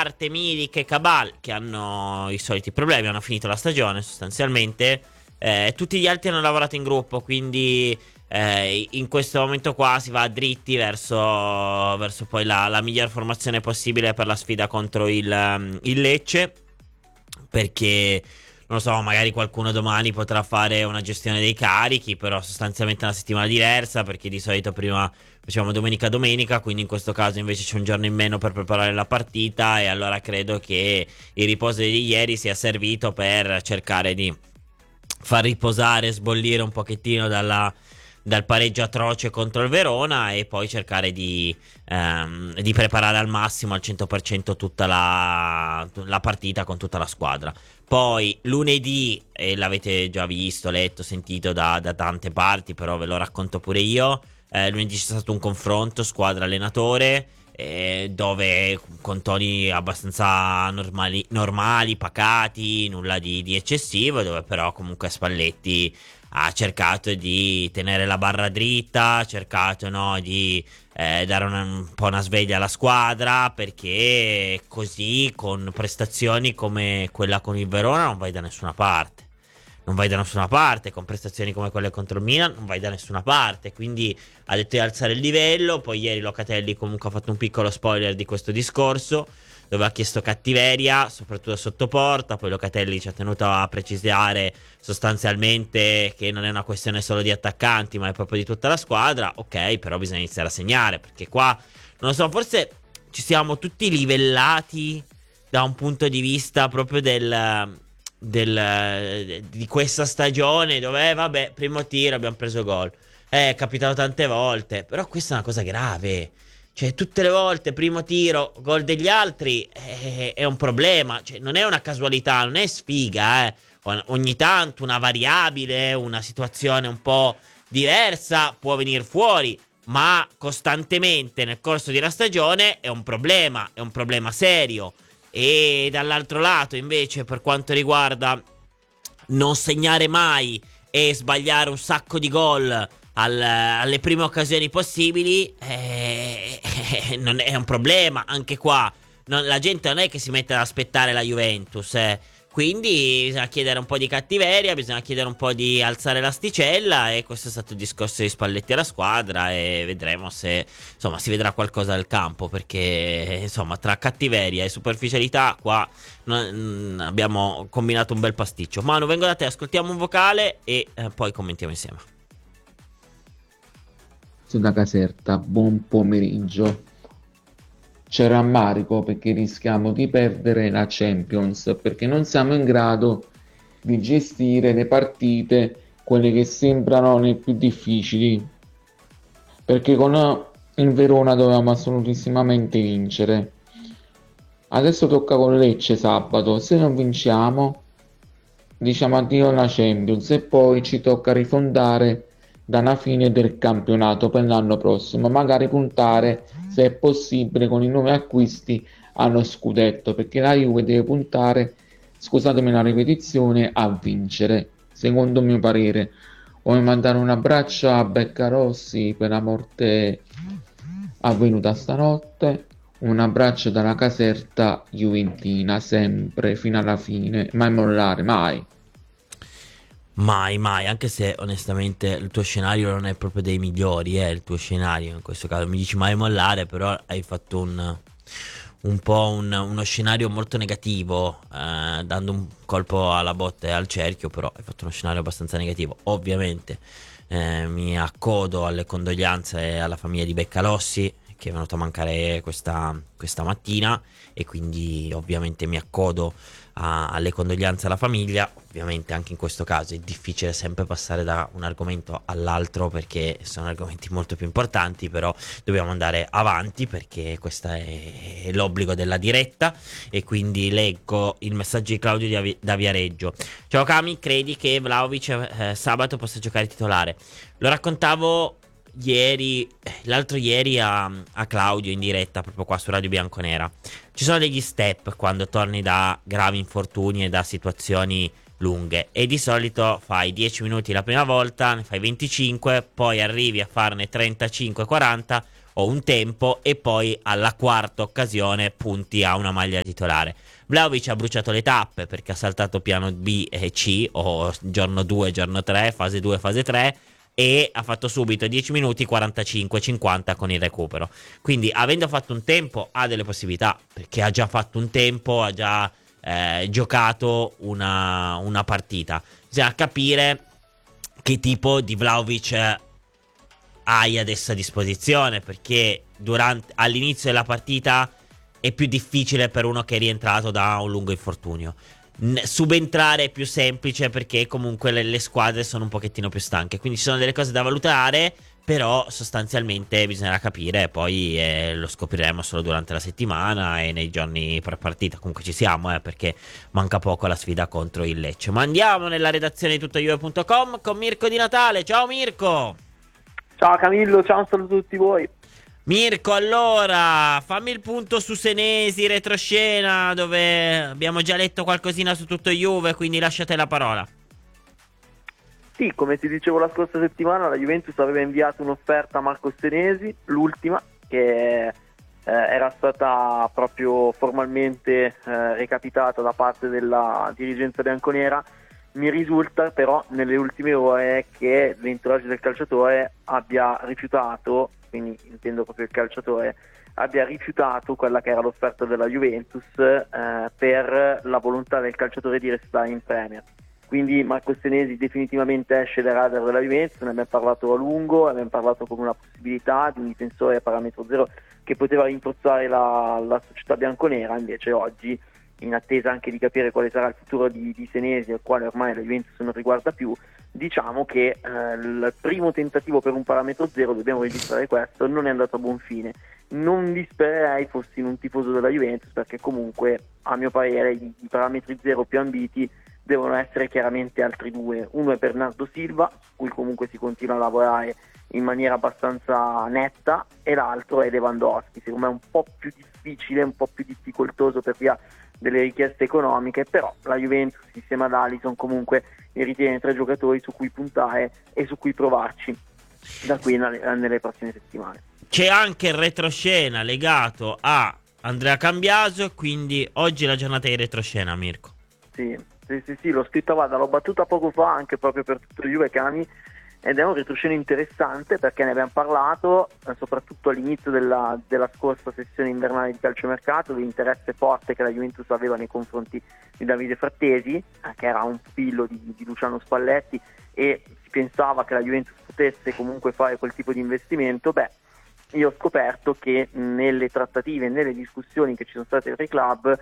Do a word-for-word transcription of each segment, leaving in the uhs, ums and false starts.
parte Milik e Cabal, che hanno i soliti problemi, hanno finito la stagione sostanzialmente. Eh, tutti gli altri hanno lavorato in gruppo, quindi eh, in questo momento qua si va dritti verso, verso poi la, la miglior formazione possibile per la sfida contro il, um, il Lecce, perché non lo so, magari qualcuno domani potrà fare una gestione dei carichi, però sostanzialmente è una settimana diversa, perché di solito prima facciamo domenica domenica, quindi in questo caso invece c'è un giorno in meno per preparare la partita, e allora credo che il riposo di ieri sia servito per cercare di far riposare, sbollire un pochettino dalla, dal pareggio atroce contro il Verona, e poi cercare di, ehm, di preparare al massimo, al cento per cento tutta la, la partita con tutta la squadra. Poi lunedì, e l'avete già visto, letto, sentito da, da tante parti, però ve lo racconto pure io, eh, lunedì c'è stato un confronto squadra-allenatore, eh, dove con toni abbastanza normali, normali, pacati, nulla di, di eccessivo, dove però comunque Spalletti ha cercato di tenere la barra dritta, ha cercato, no, di eh, dare una, un po' una sveglia alla squadra, perché così, con prestazioni come quella con il Verona, non vai da nessuna parte. Non vai da nessuna parte, con prestazioni come quelle contro il Milan, non vai da nessuna parte. Quindi ha detto di alzare il livello. Poi ieri Locatelli comunque ha fatto un piccolo spoiler di questo discorso, dove ha chiesto cattiveria, soprattutto sotto porta. Poi Locatelli ci ha tenuto a precisare sostanzialmente che non è una questione solo di attaccanti, ma è proprio di tutta la squadra. Ok, però bisogna iniziare a segnare, perché qua, non lo so, forse ci siamo tutti livellati da un punto di vista proprio del... Del, di questa stagione, dove eh, vabbè, primo tiro abbiamo preso gol, eh, è capitato tante volte, però questa è una cosa grave. Cioè, tutte le volte primo tiro gol degli altri, eh, è un problema. Cioè, non è una casualità, non è sfiga, eh. Ogni tanto una variabile, una situazione un po' diversa può venire fuori, ma costantemente nel corso di una stagione è un problema, è un problema serio. E dall'altro lato, invece, per quanto riguarda non segnare mai e sbagliare un sacco di gol al, alle prime occasioni possibili, eh, eh, non è un problema. Anche qua non, la gente non è che si mette ad aspettare la Juventus, eh. Quindi bisogna chiedere un po' di cattiveria, bisogna chiedere un po' di alzare l'asticella, e questo è stato il discorso di Spalletti alla squadra, e vedremo se, insomma, si vedrà qualcosa dal campo, perché insomma tra cattiveria e superficialità qua non, abbiamo combinato un bel pasticcio. Manu, vengo da te, ascoltiamo un vocale e eh, poi commentiamo insieme. Da Caserta, buon pomeriggio. C'è rammarico perché rischiamo di perdere la Champions, perché non siamo in grado di gestire le partite, quelle che sembrano le più difficili, perché con il Verona dovevamo assolutissimamente vincere. Adesso tocca con Lecce sabato, se non vinciamo diciamo addio alla Champions, e poi ci tocca rifondare dalla fine del campionato per l'anno prossimo, magari puntare, se è possibile, con i nuovi acquisti allo scudetto, perché la Juve deve puntare, scusatemi la ripetizione, a vincere, secondo il mio parere. Vuoi mandare un abbraccio a Beccarossi per la morte avvenuta stanotte, un abbraccio dalla Caserta juventina, sempre fino alla fine, mai mollare, mai. Mai, mai, anche se onestamente il tuo scenario non è proprio dei migliori, eh, il tuo scenario in questo caso. Mi dici mai mollare, però hai fatto un, un po' un, uno scenario molto negativo, eh, dando un colpo alla botte e al cerchio, però hai fatto uno scenario abbastanza negativo. Ovviamente eh, mi accodo alle condoglianze alla famiglia di Beccalossi, che è venuto a mancare questa, questa mattina, e quindi ovviamente mi accodo a, alle condoglianze alla famiglia. Ovviamente anche in questo caso è difficile sempre passare da un argomento all'altro, perché sono argomenti molto più importanti, però dobbiamo andare avanti, perché questo è, è l'obbligo della diretta. E quindi leggo il messaggio di Claudio da, Vi- da Viareggio. Ciao Cami, credi che Vlahovic eh, sabato possa giocare titolare? Lo raccontavo ieri, l'altro ieri a, a Claudio in diretta, proprio qua su Radio Bianconera. Ci sono degli step quando torni da gravi infortuni e da situazioni lunghe, e di solito fai dieci minuti la prima volta, ne fai venticinque, poi arrivi a farne trentacinque quaranta, o un tempo e poi alla quarta occasione punti a una maglia titolare. Vlahovic ha bruciato le tappe perché ha saltato piano B e C, o giorno due, giorno tre, fase due, fase tre, e ha fatto subito dieci minuti, quarantacinque cinquanta con il recupero. Quindi, avendo fatto un tempo, ha delle possibilità, perché ha già fatto un tempo, ha già eh, giocato una, una partita. Bisogna capire che tipo di Vlahovic hai adesso a disposizione, perché durante, all'inizio della partita è più difficile per uno che è rientrato da un lungo infortunio. N- subentrare è più semplice perché comunque le, le squadre sono un pochettino più stanche, quindi ci sono delle cose da valutare, però sostanzialmente bisognerà capire, poi eh, lo scopriremo solo durante la settimana e nei giorni pre partita. Comunque ci siamo, eh, perché manca poco alla sfida contro il Lecce. Ma andiamo nella redazione di tuttojuve punto com con Mirko Di Natale. Ciao Mirko! Ciao Camillo, ciao, un saluto a tutti voi. Mirko, allora, fammi il punto su Senesi, retroscena, dove abbiamo già letto qualcosina su tutto Juve, quindi lasciate la parola. Sì, come ti dicevo la scorsa settimana, la Juventus aveva inviato un'offerta a Marco Senesi, l'ultima, che eh, era stata proprio formalmente eh, recapitata da parte della dirigenza bianconera. Mi risulta però nelle ultime ore che l'entourage del calciatore abbia rifiutato, quindi intendo proprio il calciatore, abbia rifiutato quella che era l'offerta della Juventus eh, per la volontà del calciatore di restare in Premier. Quindi Marco Senesi definitivamente esce dai radar della Juventus, ne abbiamo parlato a lungo, abbiamo parlato con una possibilità di un difensore a parametro zero che poteva rinforzare la, la società bianconera. Invece oggi, in attesa anche di capire quale sarà il futuro di, di Senesi, al quale ormai la Juventus non riguarda più, diciamo che eh, il primo tentativo per un parametro zero, dobbiamo registrare questo, non è andato a buon fine. Non dispererei fossi in un tifoso della Juventus, perché comunque a mio parere i, i parametri zero più ambiti devono essere chiaramente altri due. Uno è Bernardo Silva, su cui comunque si continua a lavorare in maniera abbastanza netta, e l'altro è Lewandowski, secondo me è un po' più difficile, un po' più difficoltoso per via delle richieste economiche, però la Juventus insieme ad Alisson comunque ritiene tre giocatori su cui puntare e su cui provarci da qui nelle prossime settimane. C'è anche il retroscena legato a Andrea Cambiaso, quindi oggi è la giornata di retroscena, Mirko. Sì, sì, sì, sì, l'ho scritta, guarda, l'ho battuta poco fa anche proprio per tutto Juve Cami, ed è un retroscena interessante perché ne abbiamo parlato eh, soprattutto all'inizio della, della scorsa sessione invernale di calciomercato, l'interesse forte che la Juventus aveva nei confronti di Davide Frattesi, eh, che era un pupillo di, di Luciano Spalletti, e si pensava che la Juventus potesse comunque fare quel tipo di investimento. Beh, io ho scoperto che nelle trattative, nelle discussioni che ci sono state tra i club,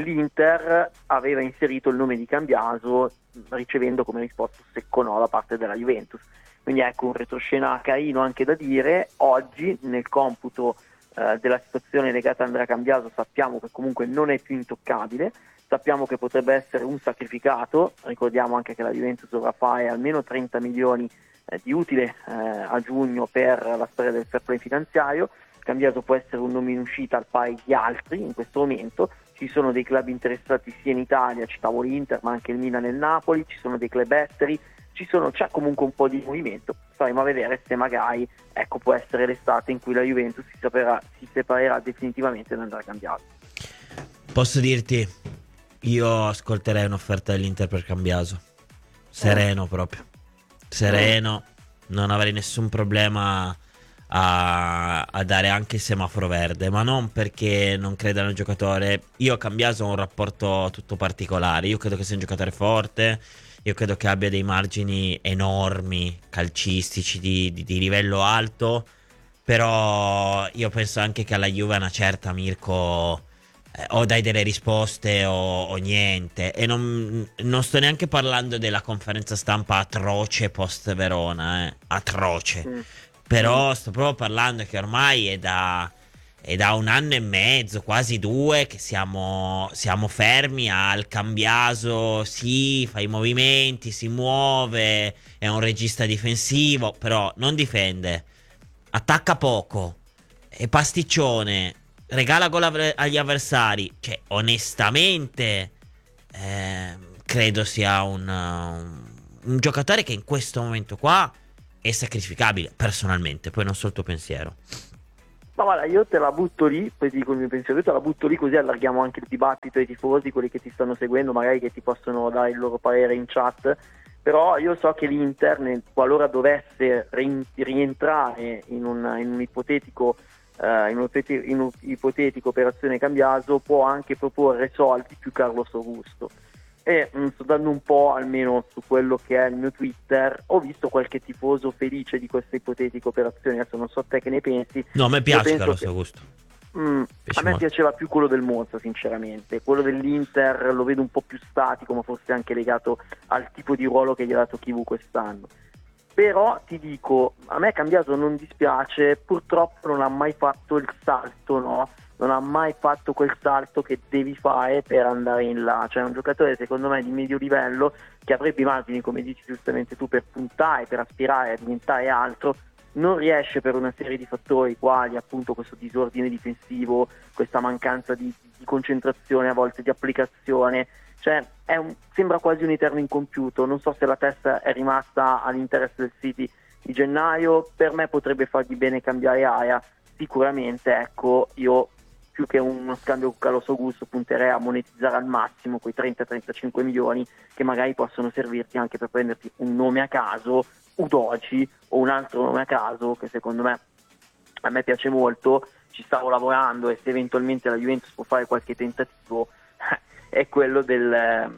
l'Inter aveva inserito il nome di Cambiaso, ricevendo come risposta secco no da parte della Juventus. Quindi ecco un retroscena carino anche da dire. Oggi nel computo eh, della situazione legata a Andrea Cambiaso sappiamo che comunque non è più intoccabile, sappiamo che potrebbe essere un sacrificato, ricordiamo anche che la Juventus dovrà fare almeno trenta milioni eh, di utile eh, a giugno per la storia del fair play finanziario. Cambiaso può essere un nome in uscita al pari di altri in questo momento. Ci sono dei club interessati sia in Italia, citavo l'Inter, ma anche il Milan e il Napoli, ci sono dei club esteri, ci sono, c'è comunque un po' di movimento. Staremo a vedere se magari ecco, può essere l'estate in cui la Juventus si separerà, si separerà definitivamente da Andrea Cambiaso. Posso dirti, io ascolterei un'offerta dell'Inter per Cambiaso, sereno proprio, sereno, non avrei nessun problema A, a dare anche il semaforo verde, ma non perché non creda nel giocatore. Io a Cambiaso ho un rapporto tutto particolare, io credo che sia un giocatore forte, io credo che abbia dei margini enormi calcistici di, di, di livello alto, però io penso anche che alla Juve una certa, Mirko, eh, o dai delle risposte o, o niente. E non, non sto neanche parlando della conferenza stampa atroce post Verona, eh, atroce. Mm. Però sto proprio parlando che ormai è da, è da un anno e mezzo, quasi due, che siamo, siamo fermi al Cambiaso. Sì, fa i movimenti, si muove, è un regista difensivo, però non difende, attacca poco, è pasticcione, regala gol avver- agli avversari. Cioè, onestamente, eh, credo sia un, un, un giocatore che in questo momento qua è sacrificabile, personalmente. Poi non so il tuo pensiero. Ma guarda, io te la butto lì, poi ti dico il mio pensiero, io te la butto lì così allarghiamo anche il dibattito ai tifosi, quelli che ti stanno seguendo, magari che ti possono dare il loro parere in chat. Però io so che l'Inter, nel, qualora dovesse ri- rientrare in un, in un ipotetico uh, in, un ipotetico, in un'ipotetico operazione Cambiaso, può anche proporre soldi più Carlos Augusto. E mh, sto dando un po', almeno su quello che è il mio Twitter, ho visto qualche tifoso felice di questa ipotetica operazione. Adesso non so te che ne pensi. No, a me piace Carlos che... Augusto. Mm, Piace a me molto. piaceva più quello del Monza, sinceramente. Quello dell'Inter lo vedo un po' più statico, ma forse anche legato al tipo di ruolo che gli ha dato Chivu quest'anno. Però ti dico, a me Cambiaso non dispiace, purtroppo non ha mai fatto il salto, no? Non ha mai fatto quel salto che devi fare per andare in là. Cioè è un giocatore secondo me di medio livello che avrebbe i margini, come dici giustamente tu, per puntare, per aspirare a diventare altro. Non riesce per una serie di fattori quali appunto questo disordine difensivo, questa mancanza di, di concentrazione, a volte di applicazione, cioè è un, sembra quasi un eterno incompiuto. Non so se la testa è rimasta all'interesse del City di gennaio, per me potrebbe fargli bene cambiare area, sicuramente. Ecco, io più che uno scambio con Carlos Augusto punterei a monetizzare al massimo quei trenta trentacinque milioni che magari possono servirti anche per prenderti un nome a caso, Udoci, o un altro nome a caso che secondo me a me piace molto, ci stavo lavorando, e se eventualmente la Juventus può fare qualche tentativo è quello del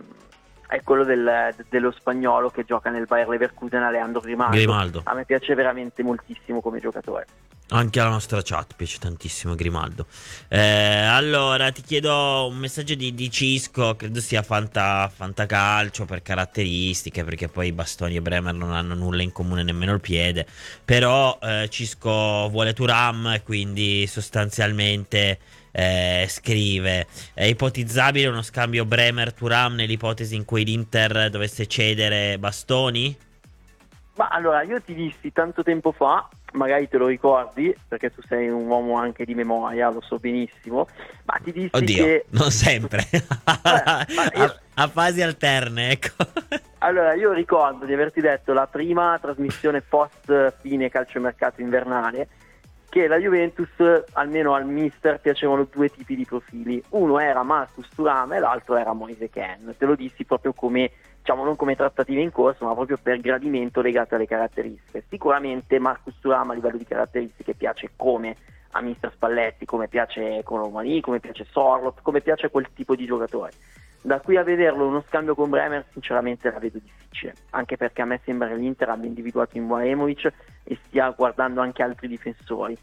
è quello del, dello spagnolo che gioca nel Bayer Leverkusen, Alejandro Grimaldo. Grimaldo. A me piace veramente moltissimo come giocatore. Anche alla nostra chat piace tantissimo Grimaldo. Eh, allora ti chiedo un messaggio di, di Cisco, credo sia fanta, fantacalcio per caratteristiche, perché poi Bastoni e Bremer non hanno nulla in comune, nemmeno il piede. Però eh, Cisco vuole Thuram, quindi sostanzialmente eh, scrive: è ipotizzabile uno scambio Bremer-Thuram nell'ipotesi in cui l'Inter dovesse cedere Bastoni? Ma allora, io ti dissi tanto tempo fa, magari te lo ricordi, perché tu sei un uomo anche di memoria, lo so benissimo, ma ti dissi Oddio, che... non sempre. Eh, ma io... a, a fasi alterne, ecco. Allora, io ricordo di averti detto la prima trasmissione post fine calciomercato invernale che la Juventus, almeno al mister, piacevano due tipi di profili. Uno era Marcus Thuram e l'altro era Moise Kean. Te lo dissi proprio come, diciamo, non come trattative in corso, ma proprio per gradimento legate alle caratteristiche. Sicuramente Marcus Thuram a livello di caratteristiche piace come a mister Spalletti, come piace con Romani, come piace Sorloth, come piace quel tipo di giocatore. Da qui a vederlo uno scambio con Bremer sinceramente la vedo difficile, anche perché a me sembra che l'Inter abbia individuato in Ibrahimovic e stia guardando anche altri difensori.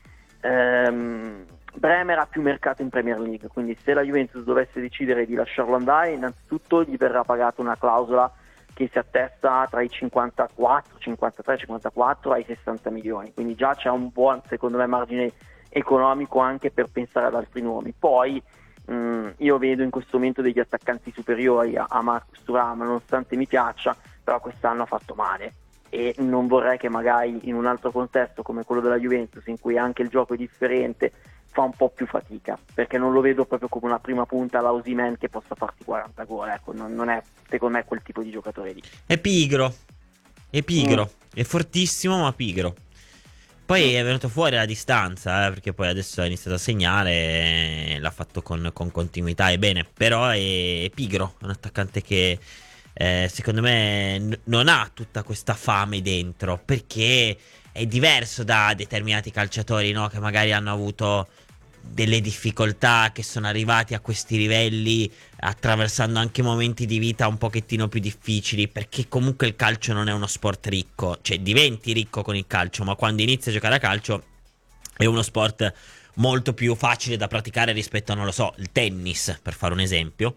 ehm, Bremer ha più mercato in Premier League, quindi se la Juventus dovesse decidere di lasciarlo andare, innanzitutto gli verrà pagata una clausola che si attesta tra i cinquantaquattro, cinquantatré, cinquantaquattro ai sessanta milioni, quindi già c'è un buon, secondo me, margine economico anche per pensare ad altri nomi. Poi Mm, io vedo in questo momento degli attaccanti superiori a, a Marcus Thuram, nonostante mi piaccia, però quest'anno ha fatto male e non vorrei che magari in un altro contesto come quello della Juventus, in cui anche il gioco è differente, fa un po' più fatica, perché non lo vedo proprio come una prima punta alla Osimhen che possa farti quaranta gol. Ecco, non, non è secondo me quel tipo di giocatore lì. È pigro, è pigro, Mm. è fortissimo ma pigro. Poi è venuto fuori a distanza, eh, perché poi adesso ha iniziato a segnare, eh, l'ha fatto con, con continuità e bene, però è, è pigro, è un attaccante che eh, secondo me n- non ha tutta questa fame dentro, perché è diverso da determinati calciatori, no, che magari hanno avuto delle difficoltà, che sono arrivati a questi livelli attraversando anche momenti di vita un pochettino più difficili, perché comunque il calcio non è uno sport ricco, cioè diventi ricco con il calcio, ma quando inizi a giocare a calcio è uno sport molto più facile da praticare rispetto a, non lo so, il tennis, per fare un esempio,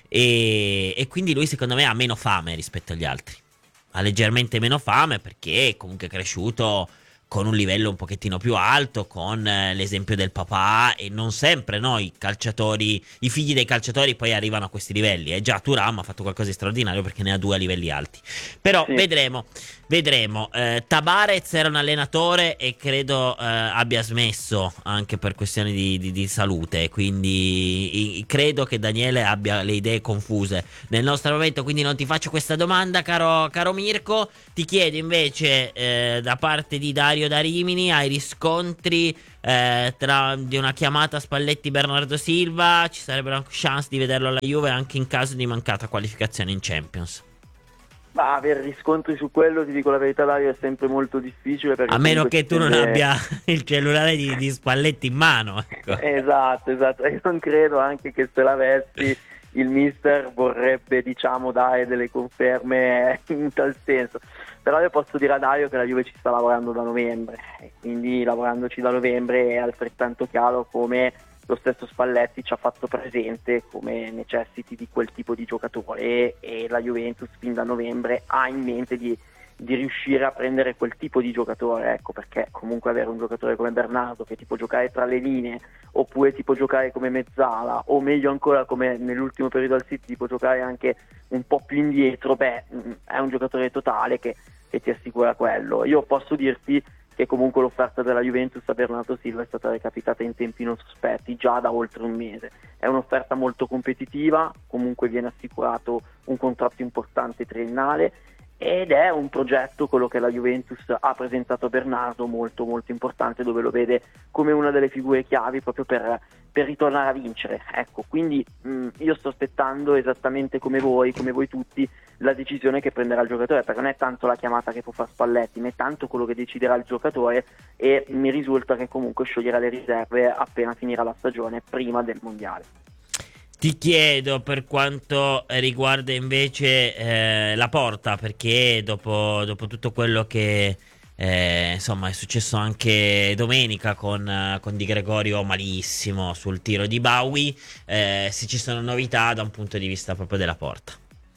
e, e quindi lui secondo me ha meno fame rispetto agli altri, ha leggermente meno fame perché comunque è cresciuto con un livello un pochettino più alto, con eh, l'esempio del papà, e non sempre no, i calciatori, i figli dei calciatori poi arrivano a questi livelli. E già Thuram ha fatto qualcosa di straordinario perché ne ha due a livelli alti. Però Sì. vedremo, vedremo. Eh, Tabarez era un allenatore e credo eh, abbia smesso anche per questioni di, di, di salute, quindi i, credo che Daniele abbia le idee confuse nel nostro momento, quindi non ti faccio questa domanda, caro, caro Mirko. Ti chiedo invece eh, da parte di Dario Dario da Rimini, ai riscontri eh, tra, di una chiamata Spalletti-Bernardo Silva, ci sarebbero chance di vederlo alla Juve anche in caso di mancata qualificazione in Champions? Ma avere riscontri su quello, ti dico la verità, Dario, è sempre molto difficile, perché A meno comunque che ci tu non tende- abbia il cellulare di, di Spalletti in mano, ecco. Esatto, esatto. Io non credo anche che se l'avessi il mister vorrebbe, diciamo, dare delle conferme in tal senso. Però io posso dire a Dario che la Juve ci sta lavorando da novembre, e quindi lavorandoci da novembre è altrettanto chiaro come lo stesso Spalletti ci ha fatto presente come necessiti di quel tipo di giocatore, e la Juventus fin da novembre ha in mente di, di riuscire a prendere quel tipo di giocatore, ecco, perché comunque avere un giocatore come Bernardo che ti può giocare tra le linee, oppure ti può giocare come mezzala, o meglio ancora come nell'ultimo periodo al City ti può giocare anche un po' più indietro, beh, è un giocatore totale che, che ti assicura quello. Io posso dirti che comunque l'offerta della Juventus a Bernardo Silva è stata recapitata in tempi non sospetti, già da oltre un mese. È un'offerta molto competitiva, comunque viene assicurato un contratto importante triennale, ed è un progetto, quello che la Juventus ha presentato a Bernardo, molto molto importante, dove lo vede come una delle figure chiavi proprio per, per ritornare a vincere. Ecco, quindi mh, io sto aspettando esattamente come voi, come voi tutti, la decisione che prenderà il giocatore, perché non è tanto la chiamata che può fare Spalletti, ma è tanto quello che deciderà il giocatore, e mi risulta che comunque scioglierà le riserve appena finirà la stagione, prima del mondiale. Ti chiedo per quanto riguarda invece eh, la porta, perché dopo, dopo tutto quello che eh, insomma è successo anche domenica con, eh, con Di Gregorio malissimo sul tiro di Bowie, eh, se ci sono novità da un punto di vista proprio della porta.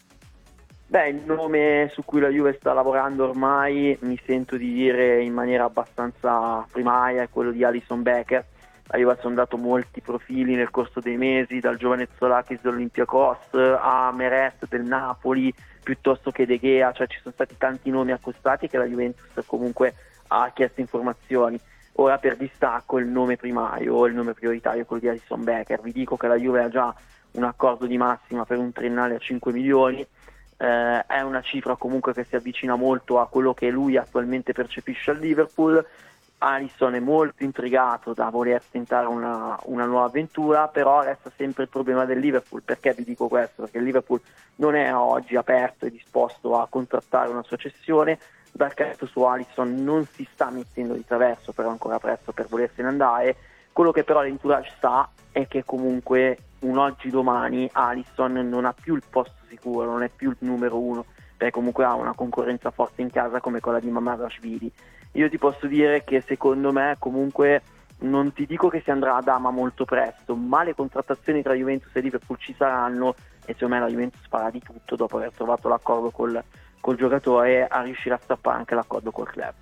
Beh, il nome su cui la Juve sta lavorando ormai, mi sento di dire in maniera abbastanza primaria, è quello di Alisson Becker. La Juve ha sondato molti profili nel corso dei mesi, dal giovane Tsolakis dell'Olympiakos a Meret del Napoli, piuttosto che De Gea, cioè ci sono stati tanti nomi accostati che la Juventus comunque ha chiesto informazioni. Ora per distacco il nome primario, il nome prioritario è quello di Alisson Becker. Vi dico che la Juve ha già un accordo di massima per un triennale a cinque milioni. Eh, è una cifra comunque che si avvicina molto a quello che lui attualmente percepisce al Liverpool. Alisson è molto intrigato da voler tentare una, una nuova avventura, però resta sempre il problema del Liverpool. Perché vi dico questo? Perché il Liverpool non è oggi aperto e disposto a contrattare una sua cessione. Dal canto su Alisson non si sta mettendo di traverso, però ancora presto per volersene andare. Quello che però l'entourage sa è che comunque un oggi domani Alisson non ha più il posto sicuro, non è più il numero uno, perché comunque ha una concorrenza forte in casa come quella di Mamardashvili. Io ti posso dire che secondo me comunque, non ti dico che si andrà ad Ama molto presto, ma le contrattazioni tra Juventus e Liverpool ci saranno, e secondo me la Juventus farà di tutto, dopo aver trovato l'accordo col, col giocatore, a riuscire a strappare anche l'accordo col club.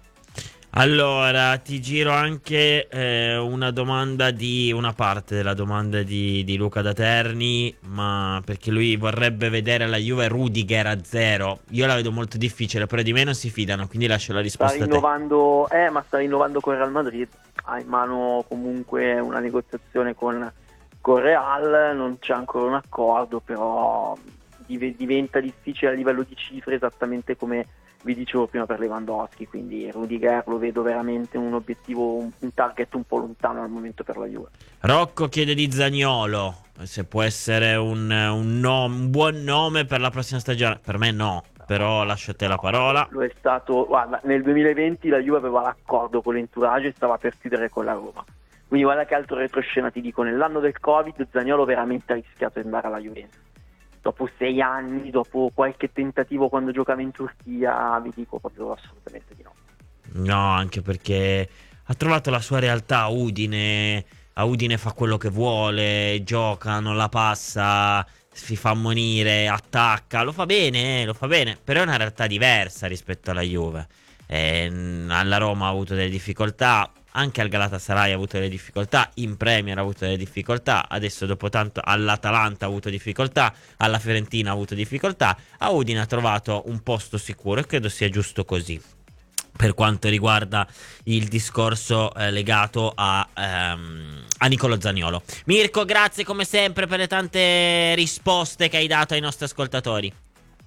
Allora, ti giro anche eh, una domanda di una parte della domanda di, di Luca da Terni, ma perché lui vorrebbe vedere la Juve Rudiger a zero. Io la vedo molto difficile, però di me non si fidano, quindi lascio la risposta Sta a te. rinnovando, eh, ma sta rinnovando con Real Madrid, ha in mano comunque una negoziazione con, con Real, non c'è ancora un accordo, però div- diventa difficile a livello di cifre, esattamente come vi dicevo prima per Lewandowski, quindi Rudiger lo vedo veramente un obiettivo, un, un target un po' lontano al momento per la Juve. Rocco chiede di Zaniolo, se può essere un, un, nom- un buon nome per la prossima stagione. Per me no, però lascio a te la parola. Lo è stato, guarda, nel duemilaventi la Juve aveva l'accordo con l'entourage e stava per chiudere con la Roma, quindi guarda che altro retroscena ti dico. Nell'anno del Covid Zaniolo veramente ha rischiato di andare alla Juventus. Dopo sei anni, dopo qualche tentativo quando giocava in Turchia, vi dico proprio assolutamente di no. No, anche perché ha trovato la sua realtà a Udine. A Udine fa quello che vuole, gioca, non la passa, si fa ammonire, attacca, lo fa bene, eh, lo fa bene, però è una realtà diversa rispetto alla Juve. Eh, alla Roma ha avuto delle difficoltà, anche al Galatasaray ha avuto delle difficoltà, in Premier ha avuto delle difficoltà, adesso dopo tanto all'Atalanta ha avuto difficoltà, alla Fiorentina ha avuto difficoltà, a Udine ha trovato un posto sicuro e credo sia giusto così. Per quanto riguarda il discorso eh, legato a, ehm, a Nicolo Zaniolo. Mirko, grazie come sempre per le tante risposte che hai dato ai nostri ascoltatori.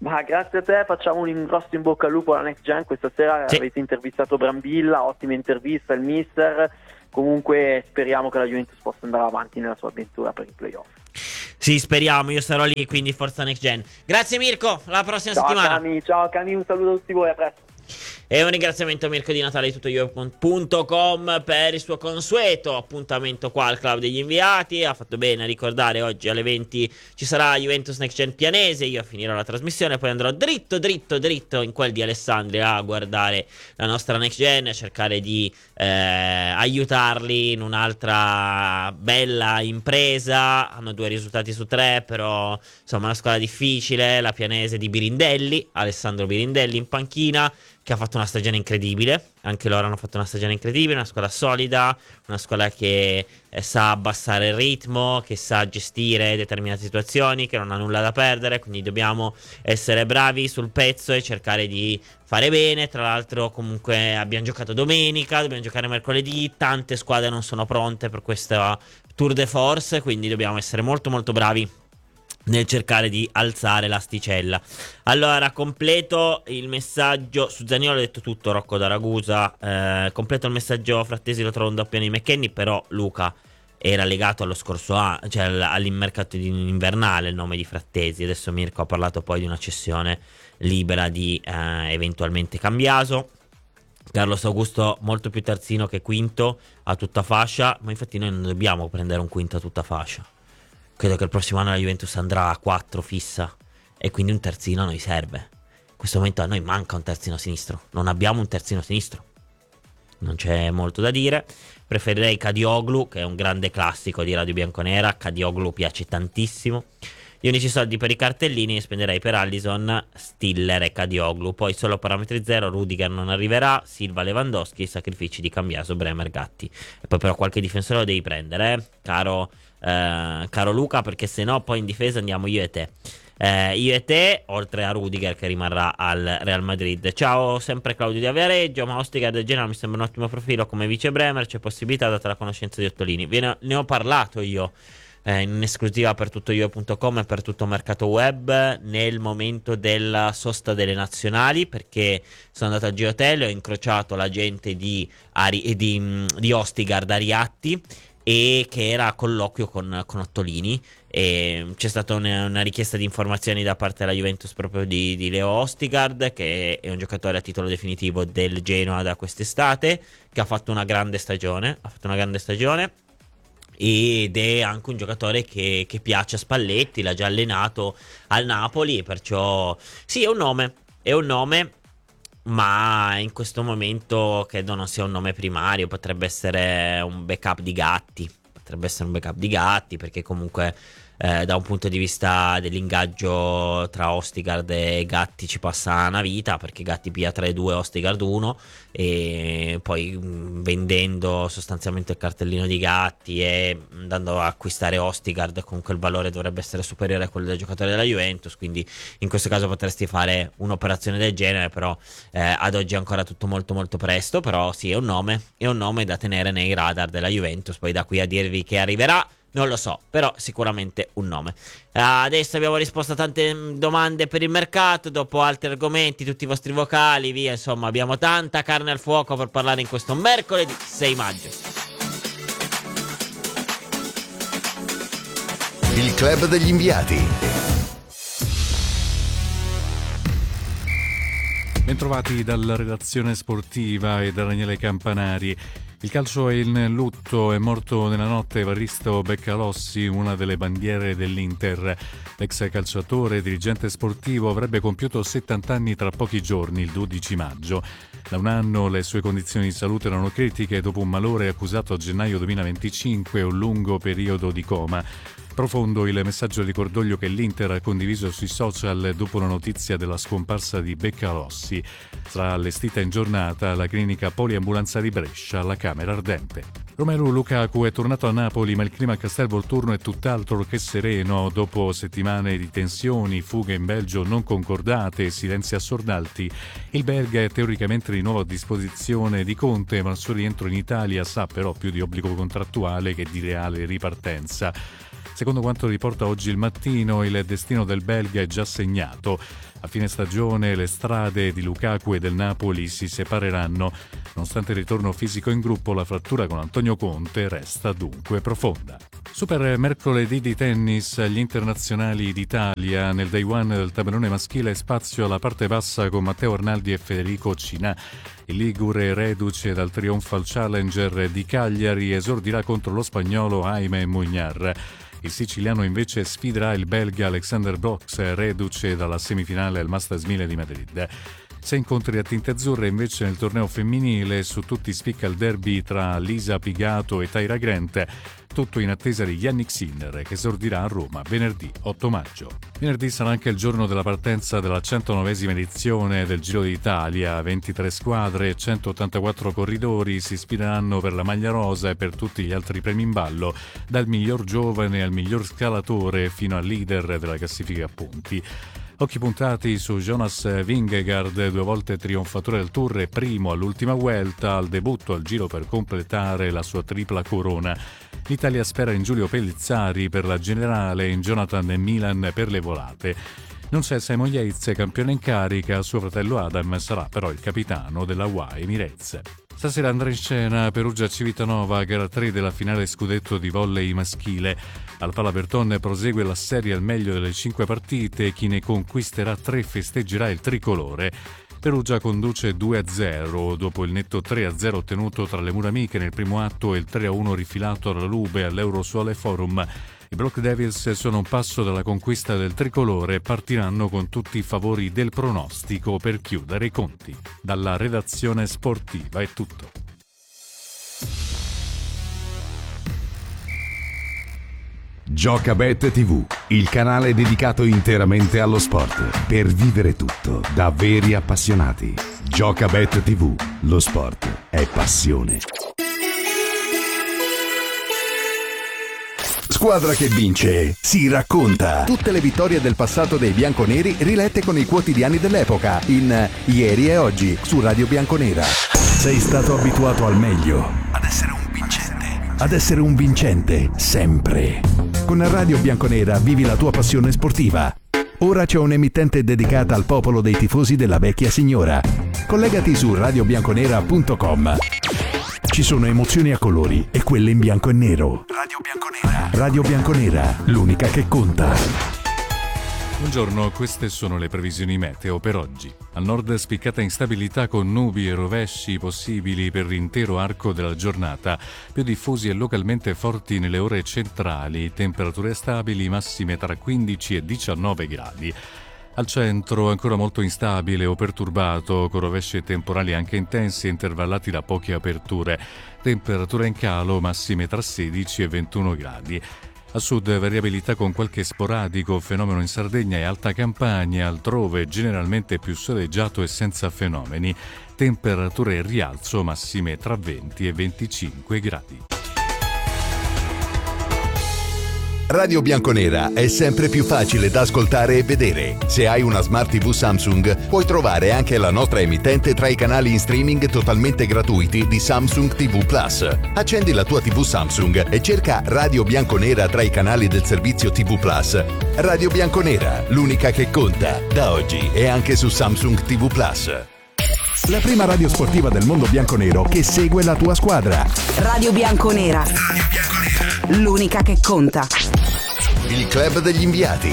Ma grazie a te, facciamo un grosso in bocca al lupo alla Next Gen. Questa sera sì. Avete intervistato Brambilla, ottima intervista, il mister. Comunque speriamo che la Juventus possa andare avanti nella sua avventura per i playoff. Sì, speriamo, io sarò lì, quindi forza Next Gen. Grazie Mirko, alla prossima ciao, settimana. Cani, ciao Cani, un saluto a tutti voi, a presto. E un ringraziamento a Mirko Di Natale di tuttoio punto com per il suo consueto appuntamento qua al Club degli Inviati. Ha fatto bene a ricordare, oggi alle venti ci sarà Juventus Next Gen Pianese. Io finirò la trasmissione, poi andrò dritto dritto dritto in quel di Alessandria a guardare la nostra Next Gen, a cercare di eh, aiutarli in un'altra bella impresa. Hanno due risultati su tre, però insomma una squadra difficile, la Pianese di Birindelli, Alessandro Birindelli in panchina, che ha fatto una stagione incredibile. Anche loro hanno fatto una stagione incredibile, una squadra solida, una squadra che eh, sa abbassare il ritmo, che sa gestire determinate situazioni, che non ha nulla da perdere, quindi dobbiamo essere bravi sul pezzo e cercare di fare bene. Tra l'altro comunque abbiamo giocato domenica, dobbiamo giocare mercoledì, tante squadre non sono pronte per questa Tour de Force, quindi dobbiamo essere molto molto bravi nel cercare di alzare l'asticella. Allora, completo il messaggio su Zaniolo, ho detto tutto. Rocco da Ragusa, eh, completo il messaggio. Frattesi lo trovo un doppione di McKennie, però Luca era legato allo scorso anno, cioè all'immercato invernale il nome di Frattesi. Adesso Mirko ha parlato poi di una cessione libera di eh, eventualmente Cambiaso. Carlos Augusto molto più terzino che quinto a tutta fascia, ma infatti noi non dobbiamo prendere un quinto a tutta fascia. Credo che il prossimo anno la Juventus andrà a quattro fissa e quindi un terzino a noi serve. In questo momento a noi manca un terzino sinistro. Non abbiamo un terzino sinistro. Non c'è molto da dire. Preferirei Kadioglu, che è un grande classico di Radio Bianconera. Kadioglu piace tantissimo. Gli unici soldi per i cartellini li spenderei per Allison, Stiller e Kadioglu. Poi solo parametri zero, Rudiger non arriverà, Silva, Lewandowski, sacrifici di Cambiaso, Bremer, Gatti. E poi però qualche difensore lo devi prendere, eh? caro, eh, caro Luca, perché se no poi in difesa andiamo io e te. Eh, io e te, oltre a Rudiger che rimarrà al Real Madrid. Ciao, sempre Claudio di Viareggio. Ma Ostergaard del Genoa mi sembra un ottimo profilo come vice Bremer. C'è possibilità data la conoscenza di Ottolini. Ve ne, ne ho parlato io eh, in esclusiva per tuttoio punto com e per tutto mercato web nel momento della sosta delle nazionali, perché sono andato al Giotel e ho incrociato la gente di, Ari, di, di Ostergaard Ariatti, e che era a colloquio con, con Ottolini, e c'è stata una, una richiesta di informazioni da parte della Juventus proprio di, di Leo Ostergaard, che è un giocatore a titolo definitivo del Genoa da quest'estate, che ha fatto una grande stagione ha fatto una grande stagione ed è anche un giocatore che, che piace a Spalletti, l'ha già allenato al Napoli, perciò sì, è un nome è un nome ma in questo momento credo non sia un nome primario. Potrebbe essere un backup di Gatti. Potrebbe essere un backup di Gatti, perché comunque eh, da un punto di vista dell'ingaggio tra Ostergaard e Gatti ci passa una vita, perché Gatti pia tre due, Ostergaard uno, e poi mh, vendendo sostanzialmente il cartellino di Gatti e andando a acquistare Ostergaard, comunque il valore dovrebbe essere superiore a quello del giocatore della Juventus, quindi in questo caso potresti fare un'operazione del genere, però eh, ad oggi è ancora tutto molto molto presto. Però sì, è un nome è un nome da tenere nei radar della Juventus. Poi da qui a dirvi che arriverà non lo so, però sicuramente un nome. Adesso abbiamo risposto a tante domande per il mercato, dopo altri argomenti, tutti i vostri vocali, via, insomma abbiamo tanta carne al fuoco per parlare in questo mercoledì sei maggio. Il Club degli Inviati. Bentrovati dalla redazione sportiva e da Daniele Campanari. Il calcio è in lutto, è morto nella notte Evaristo Beccalossi, una delle bandiere dell'Inter. L'ex calciatore e dirigente sportivo avrebbe compiuto settanta anni tra pochi giorni, il dodici maggio. Da un anno le sue condizioni di salute erano critiche dopo un malore accusato a gennaio duemilaventicinque e un lungo periodo di coma. Profondo il messaggio di cordoglio che l'Inter ha condiviso sui social dopo la notizia della scomparsa di Beccalossi. Sarà allestita in giornata alla clinica poliambulanza di Brescia, alla Camera Ardente. Romelu Lukaku è tornato a Napoli, ma il clima a Castelvolturno è tutt'altro che sereno. Dopo settimane di tensioni, fughe in Belgio non concordate e silenzi assordati, il belga è teoricamente di nuovo a disposizione di Conte, ma il suo rientro in Italia sa però più di obbligo contrattuale che di reale ripartenza. Secondo quanto riporta oggi il Mattino, il destino del belga è già segnato. A fine stagione le strade di Lukaku e del Napoli si separeranno. Nonostante il ritorno fisico in gruppo, la frattura con Antonio Conte resta dunque profonda. Super mercoledì di tennis, gli internazionali d'Italia. Nel day one del tabellone maschile spazio alla parte bassa con Matteo Arnaldi e Federico Cinà. Il ligure, reduce dal trionfo al Challenger di Cagliari, esordirà contro lo spagnolo Jaime Muñar. Il siciliano invece sfiderà il belga Alexander Brox, reduce dalla semifinale al Masters mille di Madrid. Sei incontri a tinte azzurre invece nel torneo femminile, su tutti spicca il derby tra Lisa Pigato e Tyra Grant, tutto in attesa di Yannick Sinner che esordirà a Roma venerdì otto maggio. Venerdì sarà anche il giorno della partenza della centonovesima edizione del Giro d'Italia, ventitré squadre, centottantaquattro corridori si sfideranno per la maglia rosa e per tutti gli altri premi in ballo, dal miglior giovane al miglior scalatore fino al leader della classifica a punti. Occhi puntati su Jonas Vingegaard, due volte trionfatore del Tour e primo all'ultima Vuelta, al debutto al Giro per completare la sua tripla corona. L'Italia spera in Giulio Pellizzari per la generale e in Jonathan Milan per le volate. Non c'è Simon Yates, campione in carica, suo fratello Adam sarà però il capitano della U A E Emirates. Stasera andrà in scena Perugia-Civitanova, gara tre della finale scudetto di volley maschile. Al Palaberton prosegue la serie al meglio delle cinque partite, chi ne conquisterà tre festeggerà il tricolore. Perugia conduce due a zero dopo il netto tre a zero ottenuto tra le mura amiche nel primo atto e il tre a uno rifilato alla Lube all'Eurosuole Forum. I Block Devils sono un passo dalla conquista del tricolore e partiranno con tutti i favori del pronostico per chiudere i conti. Dalla redazione sportiva è tutto. Giocabet tivù, il canale dedicato interamente allo sport, per vivere tutto da veri appassionati. Giocabet tivù, lo sport è passione. Squadra che vince si racconta. Tutte le vittorie del passato dei bianconeri rilette con i quotidiani dell'epoca in Ieri e Oggi su Radio Bianconera. Sei stato abituato al meglio, ad essere un vincente, ad essere un vincente sempre. Con Radio Bianconera vivi la tua passione sportiva. Ora c'è un'emittente dedicata al popolo dei tifosi della vecchia signora. Collegati su radio bianconera punto com. Ci sono emozioni a colori e quelle in bianco e nero. Radio Bianconera. Radio Bianconera, l'unica che conta. Buongiorno, queste sono le previsioni meteo per oggi. Al nord spiccata instabilità con nubi e rovesci possibili per l'intero arco della giornata, più diffusi e localmente forti nelle ore centrali, temperature stabili massime tra quindici e diciannove gradi. Al centro ancora molto instabile o perturbato, con rovesci e temporali anche intensi e intervallati da poche aperture. Temperature in calo massime tra sedici e ventuno gradi. A sud variabilità con qualche sporadico fenomeno in Sardegna e Alta Campania, altrove generalmente più soleggiato e senza fenomeni. Temperature in rialzo massime tra venti e venticinque gradi. Radio Bianconera è sempre più facile da ascoltare e vedere. Se hai una Smart tivù Samsung, puoi trovare anche la nostra emittente tra i canali in streaming totalmente gratuiti di Samsung tivù Plus. Accendi la tua tivù Samsung e cerca Radio Bianconera tra i canali del servizio tivù Plus. Radio Bianconera, l'unica che conta, da oggi e anche su Samsung tivù Plus. La prima radio sportiva del mondo bianconero che segue la tua squadra. Radio Bianconera. Radio Bianconera. L'unica che conta. Il club degli inviati.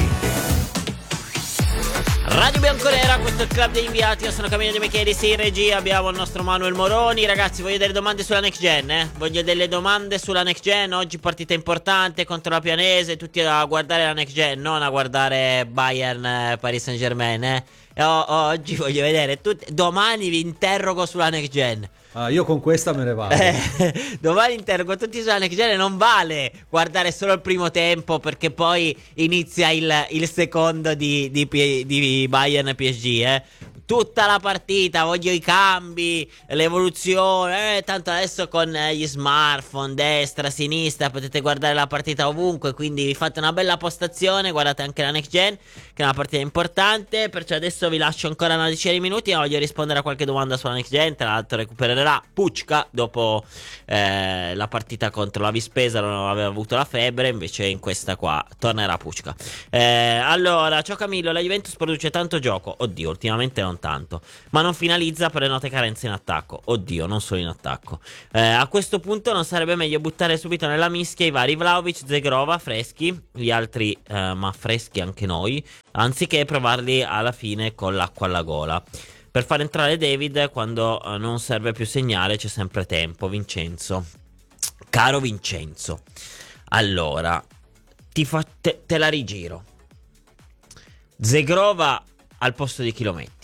Radio Bianconera, questo è il club degli inviati. Io sono Camillo De Micheli, sei in regia, abbiamo il nostro Manuel Moroni. Ragazzi, voglio delle domande sulla next gen, eh? Voglio delle domande sulla next gen. Oggi partita importante contro la Pianese, tutti a guardare la next gen, non a guardare Bayern eh, Paris Saint Germain, eh? E o- oggi voglio vedere tutti. Domani vi interrogo sulla next gen. Ah, io con questa me ne vado. Eh, domani interrogo tutti sulla next gen. Non vale guardare solo il primo tempo, perché poi inizia il, il secondo di, di, di Bayern P S G, eh. tutta la partita, voglio i cambi, l'evoluzione, eh, tanto adesso con eh, gli smartphone, destra, sinistra, potete guardare la partita ovunque, quindi vi fate una bella postazione, guardate anche la next gen, che è una partita importante, perciò adesso vi lascio ancora una decina di minuti, voglio rispondere a qualche domanda sulla next gen, tra l'altro recupererà Pucca dopo eh, la partita contro la Vispesa, non aveva avuto la febbre, invece in questa qua tornerà Pucca. Eh, allora, ciao Camillo, la Juventus produce tanto gioco, oddio, ultimamente non tanto, ma non finalizza per le note carenze in attacco, oddio, non solo in attacco. Eh, a questo punto non sarebbe meglio buttare subito nella mischia i vari Vlahovic, Zegrova, freschi, gli altri eh, ma freschi anche noi, anziché provarli alla fine con l'acqua alla gola. Per far entrare David quando eh, non serve più segnare c'è sempre tempo. Vincenzo, caro Vincenzo, allora ti fa, te, te la rigiro. Zegrova al posto di chi lo metti?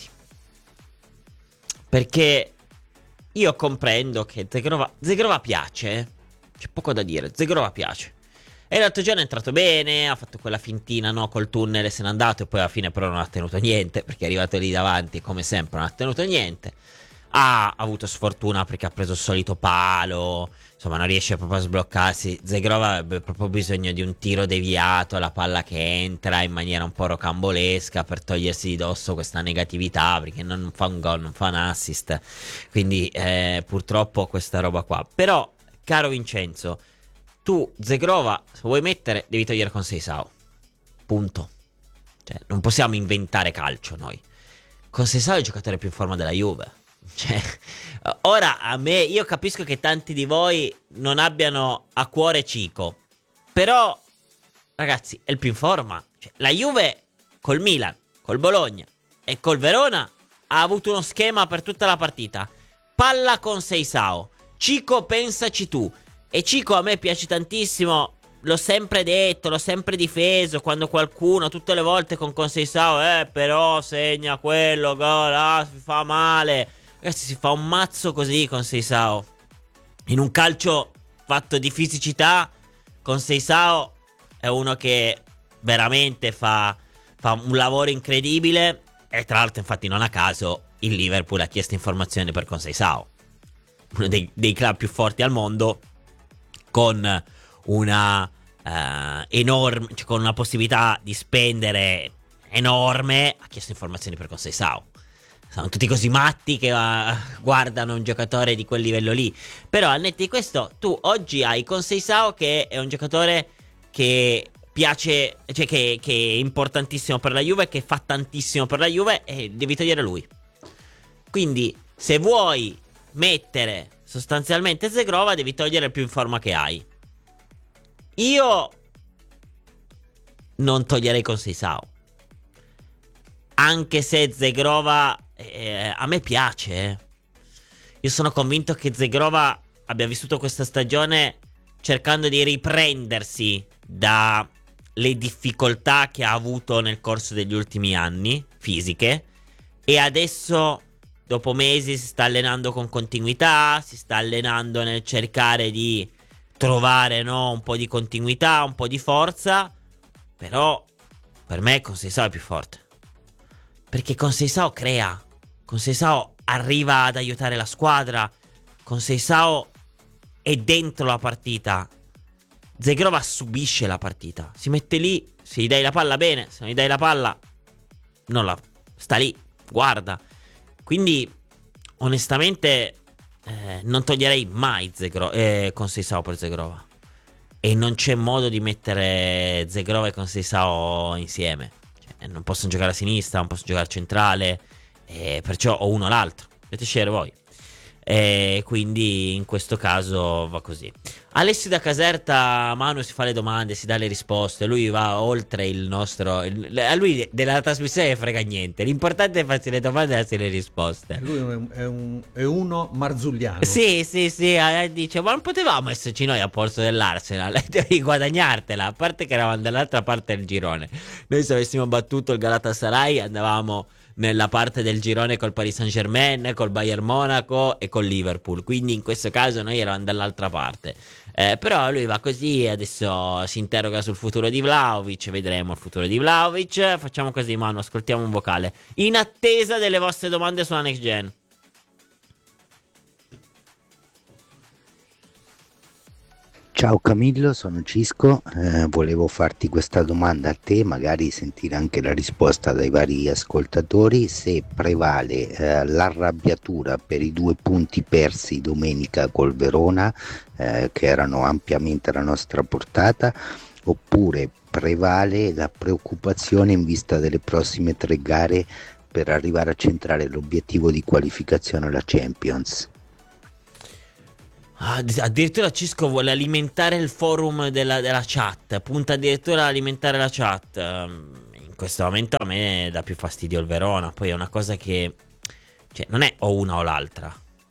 Perché io comprendo che Zegrova, Zegrova piace, eh? C'è poco da dire, Zegrova piace. E l'altro giorno è entrato bene, ha fatto quella fintina, no, col tunnel e se n'è andato, e poi alla fine però non ha tenuto niente, perché è arrivato lì davanti, come sempre non ha tenuto niente. Ha avuto sfortuna perché ha preso il solito palo, insomma non riesce proprio a sbloccarsi. Zegrova avrebbe proprio bisogno di un tiro deviato, la palla che entra in maniera un po' rocambolesca per togliersi di dosso questa negatività, perché non fa un gol, non fa un assist, quindi eh, purtroppo questa roba qua. Però, caro Vincenzo, tu Zegrova, se vuoi mettere, devi togliere con Seisao. Punto. Cioè, non possiamo inventare calcio noi. Con Seisao è il giocatore più in forma della Juve. Cioè, ora a me, io capisco che tanti di voi non abbiano a cuore Cico, però, ragazzi, è il più in forma. Cioè, la Juve col Milan, col Bologna e col Verona ha avuto uno schema per tutta la partita. Palla con Seisao. Cico, pensaci tu. E Cico a me piace tantissimo, l'ho sempre detto, l'ho sempre difeso, quando qualcuno, tutte le volte con Seisao, eh però segna quello, gol, ah, si fa male. Ragazzi, si fa un mazzo così con Seisao. In un calcio fatto di fisicità, con Seisao è uno che veramente fa, fa un lavoro incredibile. E tra l'altro, infatti, non a caso il Liverpool ha chiesto informazioni per Seisao, uno dei, dei club più forti al mondo, con una uh, enorme, cioè con una possibilità di spendere enorme, ha chiesto informazioni per Seisao. Sono tutti così matti che uh, guardano un giocatore di quel livello lì. Però al netto di questo, tu oggi hai Seisao, che è un giocatore che piace, cioè che, che è importantissimo per la Juve, che fa tantissimo per la Juve, e devi togliere lui. Quindi se vuoi mettere sostanzialmente Zegrova, devi togliere il più in forma che hai. Io non toglierei Seisao, anche se Zegrova eh, a me piace, eh. Io sono convinto che Zegrova abbia vissuto questa stagione cercando di riprendersi dalle difficoltà che ha avuto nel corso degli ultimi anni fisiche, e adesso dopo mesi si sta allenando con continuità, si sta allenando nel cercare di trovare, no, un po' di continuità, un po' di forza. Però per me Seisao è più forte, perché Seisao crea, Seisao arriva ad aiutare la squadra, Seisao è dentro la partita. Zegrova subisce la partita, si mette lì, se gli dai la palla bene, se non gli dai la palla non la sta lì, guarda. Quindi onestamente eh, non toglierei mai Zegro- eh, Seisao per Zegrova, e non c'è modo di mettere Zegrova e Seisao insieme. Cioè, non possono giocare a sinistra, non possono giocare a centrale, eh, perciò o uno o l'altro, dovete scegliere voi. E quindi in questo caso va così. Alessio da Caserta, Manu si fa le domande, si dà le risposte, lui va oltre il nostro, il, a lui della trasmissione frega niente, l'importante è farsi le domande e darsi le risposte. Lui è, un, è, un, è uno marzulliano. Sì, sì, sì, eh, dice, ma non potevamo esserci noi a posto dell'Arsenal, devi guadagnartela, a parte che eravamo dall'altra parte del girone. Noi se avessimo battuto il Galatasaray andavamo nella parte del girone col Paris Saint-Germain, col Bayern Monaco e col Liverpool, quindi in questo caso noi eravamo dall'altra parte. Eh, però lui va così, adesso si interroga sul futuro di Vlahovic, vedremo il futuro di Vlahovic. Facciamo così, Manu, ascoltiamo un vocale in attesa delle vostre domande sulla next gen. Ciao Camillo, sono Cisco, eh, volevo farti questa domanda a te, magari sentire anche la risposta dai vari ascoltatori, se prevale eh, l'arrabbiatura per i due punti persi domenica col Verona, eh, che erano ampiamente alla nostra portata, oppure prevale la preoccupazione in vista delle prossime tre gare per arrivare a centrare l'obiettivo di qualificazione alla Champions. Ah, addirittura Cisco vuole alimentare il forum della, della chat, punta addirittura ad alimentare la chat. In questo momento a me dà più fastidio il Verona, poi è una cosa che, cioè, non è o una o l'altra,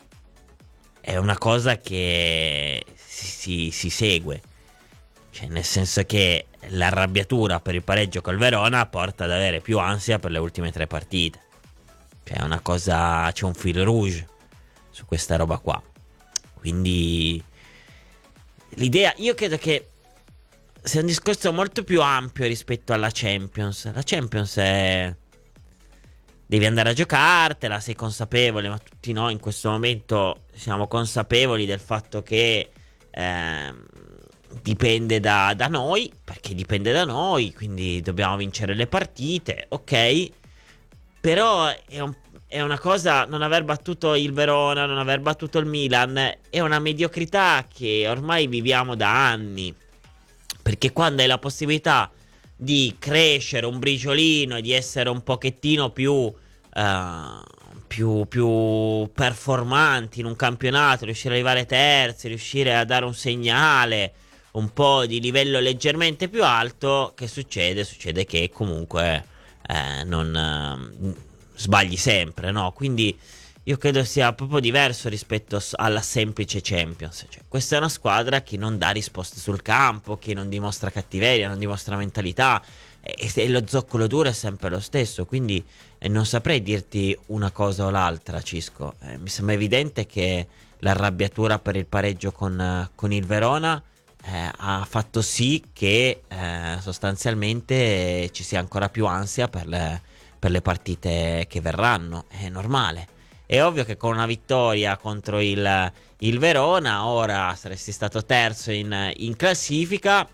è una cosa che si, si, si segue, cioè, nel senso che l'arrabbiatura per il pareggio col Verona porta ad avere più ansia per le ultime tre partite, cioè è una cosa, c'è un fil rouge su questa roba qua. Quindi l'idea, io credo che sia un discorso molto più ampio rispetto alla Champions. La Champions è, devi andare a giocartela, sei consapevole, ma tutti noi in questo momento siamo consapevoli del fatto che eh, dipende da, da noi, perché dipende da noi, quindi dobbiamo vincere le partite, ok? Però è un È una cosa, non aver battuto il Verona, non aver battuto il Milan, è una mediocrità che ormai viviamo da anni. Perché quando hai la possibilità di crescere un briciolino e di essere un pochettino più, uh, più, più performanti in un campionato, riuscire ad arrivare terzi, riuscire a dare un segnale un po' di livello leggermente più alto, che succede? Succede che comunque eh, non... Uh, sbagli sempre, no? Quindi io credo sia proprio diverso rispetto alla semplice Champions. Cioè, questa è una squadra che non dà risposte sul campo, che non dimostra cattiveria, non dimostra mentalità, e, e lo zoccolo duro è sempre lo stesso. Quindi eh, non saprei dirti una cosa o l'altra, Cisco. Eh, mi sembra evidente che l'arrabbiatura per il pareggio con, con il Verona eh, ha fatto sì che eh, sostanzialmente ci sia ancora più ansia per le per le partite che verranno. È normale, è ovvio che con una vittoria contro il, il Verona ora saresti stato terzo in, in classifica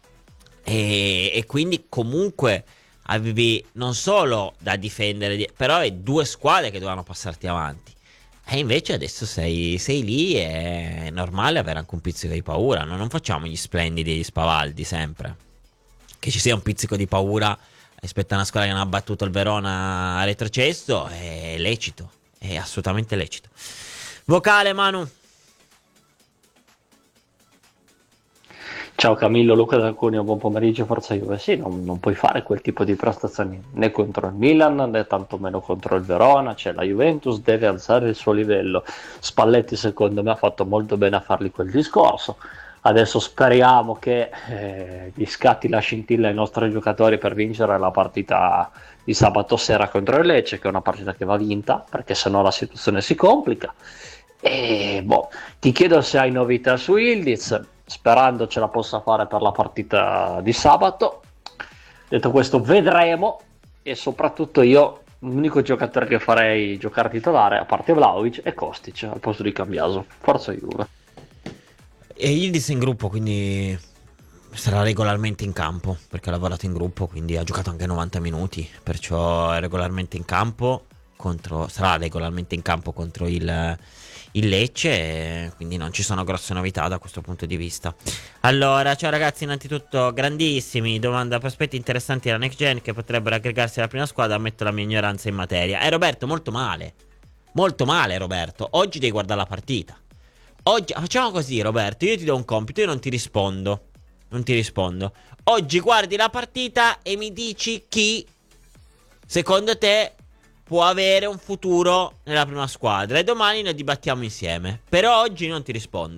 e, e quindi comunque avevi non solo da difendere, però è due squadre che dovevano passarti avanti, e invece adesso sei, sei lì, è normale avere anche un pizzico di paura. Noi non facciamo gli splendidi e gli spavaldi sempre, che ci sia un pizzico di paura rispetto a una squadra che non ha battuto il Verona a retrocesso è lecito, è assolutamente lecito. Vocale, Manu. Ciao Camillo, Luca da Cuneo, buon pomeriggio, forza Juve. Sì, non, non puoi fare quel tipo di prestazioni né contro il Milan né tantomeno contro il Verona, cioè la Juventus deve alzare il suo livello. Spalletti secondo me ha fatto molto bene a fargli quel discorso. Adesso speriamo che eh, gli scatti la scintilla ai nostri giocatori per vincere la partita di sabato sera contro il Lecce, che è una partita che va vinta, perché sennò la situazione si complica. E boh, ti chiedo se hai novità su Ildiz, sperando ce la possa fare per la partita di sabato. Detto questo, vedremo, e soprattutto io l'unico giocatore che farei giocare titolare, a parte Vlahovic, è Kostic al posto di Cambiaso. Forza Juve. E Yildiz in gruppo, quindi sarà regolarmente in campo, perché ha lavorato in gruppo, quindi ha giocato anche novanta minuti, perciò è regolarmente in campo contro, sarà regolarmente in campo contro il, il Lecce, quindi non ci sono grosse novità da questo punto di vista. Allora, ciao ragazzi, innanzitutto grandissimi, domanda, prospetti interessanti alla next gen che potrebbero aggregarsi alla prima squadra, ammetto la mia ignoranza in materia. E eh, Roberto, molto male, molto male Roberto, oggi devi guardare la partita. Oggi facciamo così, Roberto, io ti do un compito, io non ti rispondo. Non ti rispondo. Oggi guardi la partita e mi dici chi secondo te può avere un futuro nella prima squadra, e domani ne dibattiamo insieme. Però oggi non ti rispondo.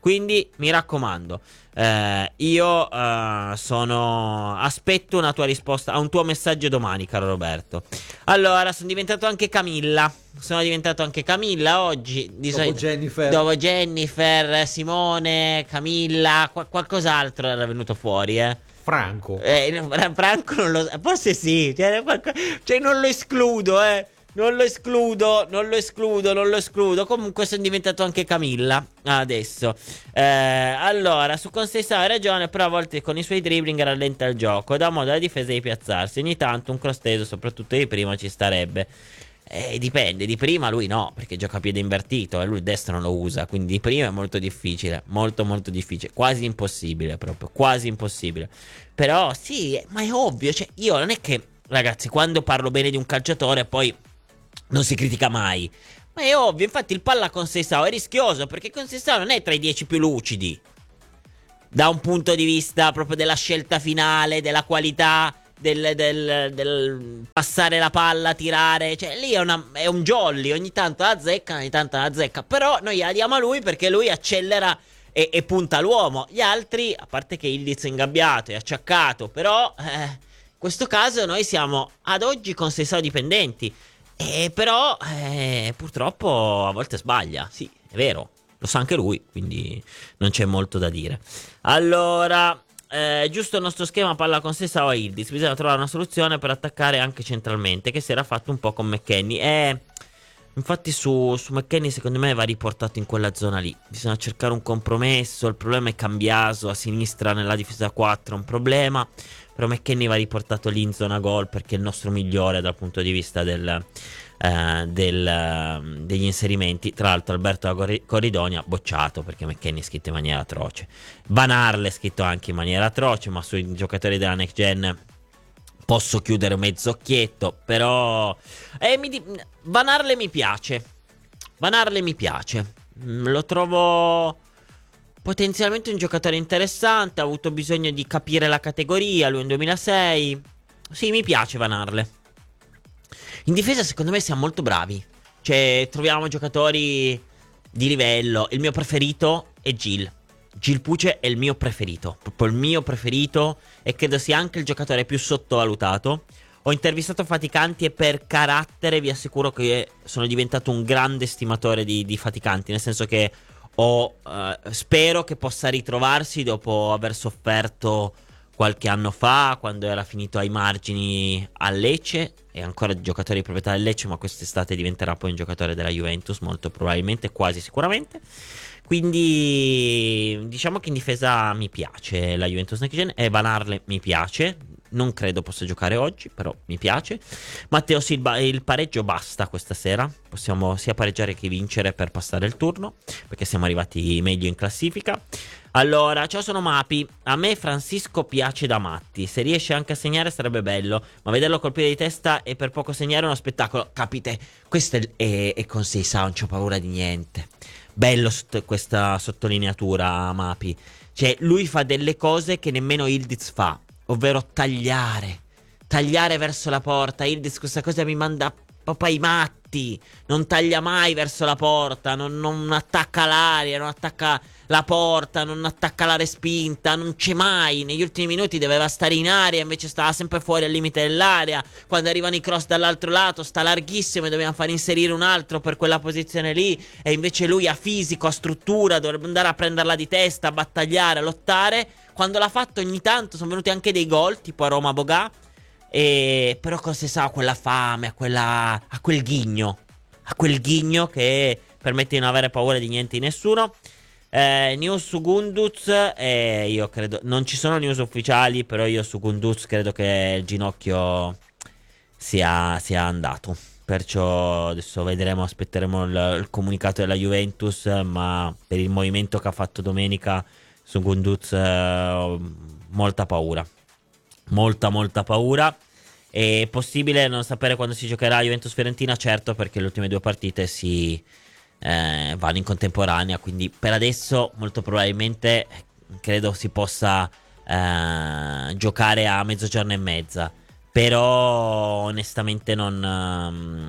Quindi mi raccomando, eh, io eh, sono aspetto una tua risposta a un tuo messaggio domani, caro Roberto. Allora, sono diventato anche Camilla. Sono diventato anche Camilla oggi. Di Dopo solito- Jennifer. Dopo Jennifer, Simone, Camilla, qua- qualcos'altro era venuto fuori, eh. Franco. Eh, Franco non lo forse sì, cioè, qualco- cioè non lo escludo, eh. Non lo escludo, non lo escludo, non lo escludo. Comunque sono diventato anche Camilla adesso. Eh, allora, su Conceição hai ragione, però a volte con i suoi dribbling rallenta il gioco, dà modo alla difesa di piazzarsi. Ogni tanto un cross teso, soprattutto di prima, ci starebbe. Eh, dipende, di prima lui no, perché gioca a piede invertito e lui il destro non lo usa, quindi di prima è molto difficile, molto molto difficile, quasi impossibile proprio, quasi impossibile. Però sì, ma è ovvio, cioè io non è che, ragazzi, quando parlo bene di un calciatore poi non si critica mai, ma è ovvio, infatti il palla con Conceição è rischioso, perché Conceição non è tra i dieci più lucidi, da un punto di vista proprio della scelta finale, della qualità, del, del, del passare la palla, tirare, cioè lì è, una, è un jolly, ogni tanto la zecca, ogni tanto la zecca, però noi la diamo a lui perché lui accelera e, e punta l'uomo. Gli altri, a parte che Ildiz è ingabbiato, è acciaccato, però eh, in questo caso noi siamo ad oggi con Conceição dipendenti, e però eh, purtroppo a volte sbaglia, sì, è vero, lo sa anche lui, quindi non c'è molto da dire. Allora, Eh, giusto il nostro schema palla con Conceição a Ildiz. Bisogna trovare una soluzione per attaccare anche centralmente, che si era fatto un po' con McKennie. Eh, infatti su, su McKennie secondo me va riportato in quella zona lì. Bisogna cercare un compromesso. Il problema è Cambiaso a sinistra nella difesa quattro, un problema. Però McKennie va riportato lì in zona gol, perché è il nostro migliore dal punto di vista del... Uh, del, uh, degli inserimenti. Tra l'altro Alberto da Cor- Corridonia bocciato, perché McKennie è scritto in maniera atroce. Van Arle è scritto anche in maniera atroce, ma sui giocatori della next gen posso chiudere mezzo occhietto. Però eh, mi di- Van Arle mi piace. Van Arle mi piace. Mm, lo trovo potenzialmente un giocatore interessante. Ha avuto bisogno di capire la categoria, lui in duemilasei. Sì, mi piace Van Arle. In difesa secondo me siamo molto bravi. Cioè troviamo giocatori di livello. Il mio preferito è Gil. Gil Puce è il mio preferito, proprio il mio preferito, e credo sia anche il giocatore più sottovalutato. Ho intervistato Faticanti e per carattere vi assicuro che sono diventato un grande stimatore di, di Faticanti. Nel senso che ho, eh, spero che possa ritrovarsi dopo aver sofferto qualche anno fa, quando era finito ai margini a Lecce. È ancora giocatore di proprietà del Lecce, ma quest'estate diventerà poi un giocatore della Juventus, molto probabilmente, quasi sicuramente. Quindi diciamo che in difesa mi piace la Juventus Next Gen, e Van Arle mi piace. Non credo possa giocare oggi, però mi piace. Matteo Silva, il pareggio basta questa sera. Possiamo sia pareggiare che vincere per passare il turno, perché siamo arrivati meglio in classifica. Allora, ciao, sono Mapi. A me Francisco piace da matti. Se riesce anche a segnare sarebbe bello, ma vederlo colpire di testa e per poco segnare è uno spettacolo. Capite? Questo è, è, è Conceição, non c'ho paura di niente. Bello sotto, questa sottolineatura, Mapi. Cioè, lui fa delle cose che nemmeno Ildiz fa, ovvero tagliare. Tagliare verso la porta. Ildiz questa cosa mi manda proprio ai matti. Non taglia mai verso la porta, non, non attacca l'aria, non attacca la porta, non attacca la respinta, non c'è mai. Negli ultimi minuti doveva stare in aria, invece stava sempre fuori al limite dell'area. Quando arrivano i cross dall'altro lato sta larghissimo e dobbiamo far inserire un altro per quella posizione lì, e invece lui ha fisico, ha struttura, dovrebbe andare a prenderla di testa, a battagliare, a lottare. Quando l'ha fatto ogni tanto sono venuti anche dei gol, tipo a Roma Bogà. E però Conceição ha quella fame, a quella, a quel ghigno, a quel ghigno che permette di non avere paura di niente e di nessuno. Eh, news su Gunduz, eh, io credo, non ci sono news ufficiali, però io su Gunduz credo che il ginocchio sia, sia andato. Perciò adesso vedremo, aspetteremo il, il comunicato della Juventus, ma per il movimento che ha fatto domenica su Gunduz eh, ho molta paura. Molta molta paura. È possibile non sapere quando si giocherà Juventus-Fiorentina, certo, perché le ultime due partite si eh, vanno in contemporanea, quindi per adesso molto probabilmente credo si possa eh, giocare a mezzogiorno e mezza. Però onestamente non,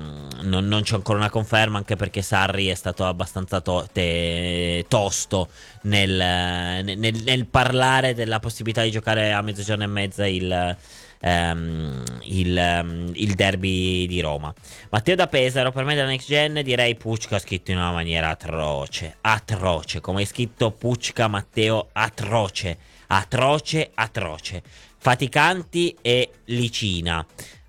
non, non c'è ancora una conferma, anche perché Sarri è stato abbastanza to- te- tosto nel, nel, nel parlare della possibilità di giocare a mezzogiorno e mezza il, ehm, il, ehm, il derby di Roma. Matteo da Pesaro, per me della next gen direi Pucca, scritto in una maniera atroce, atroce, come hai scritto Pucca Matteo, atroce, atroce, atroce. Faticanti e Licina.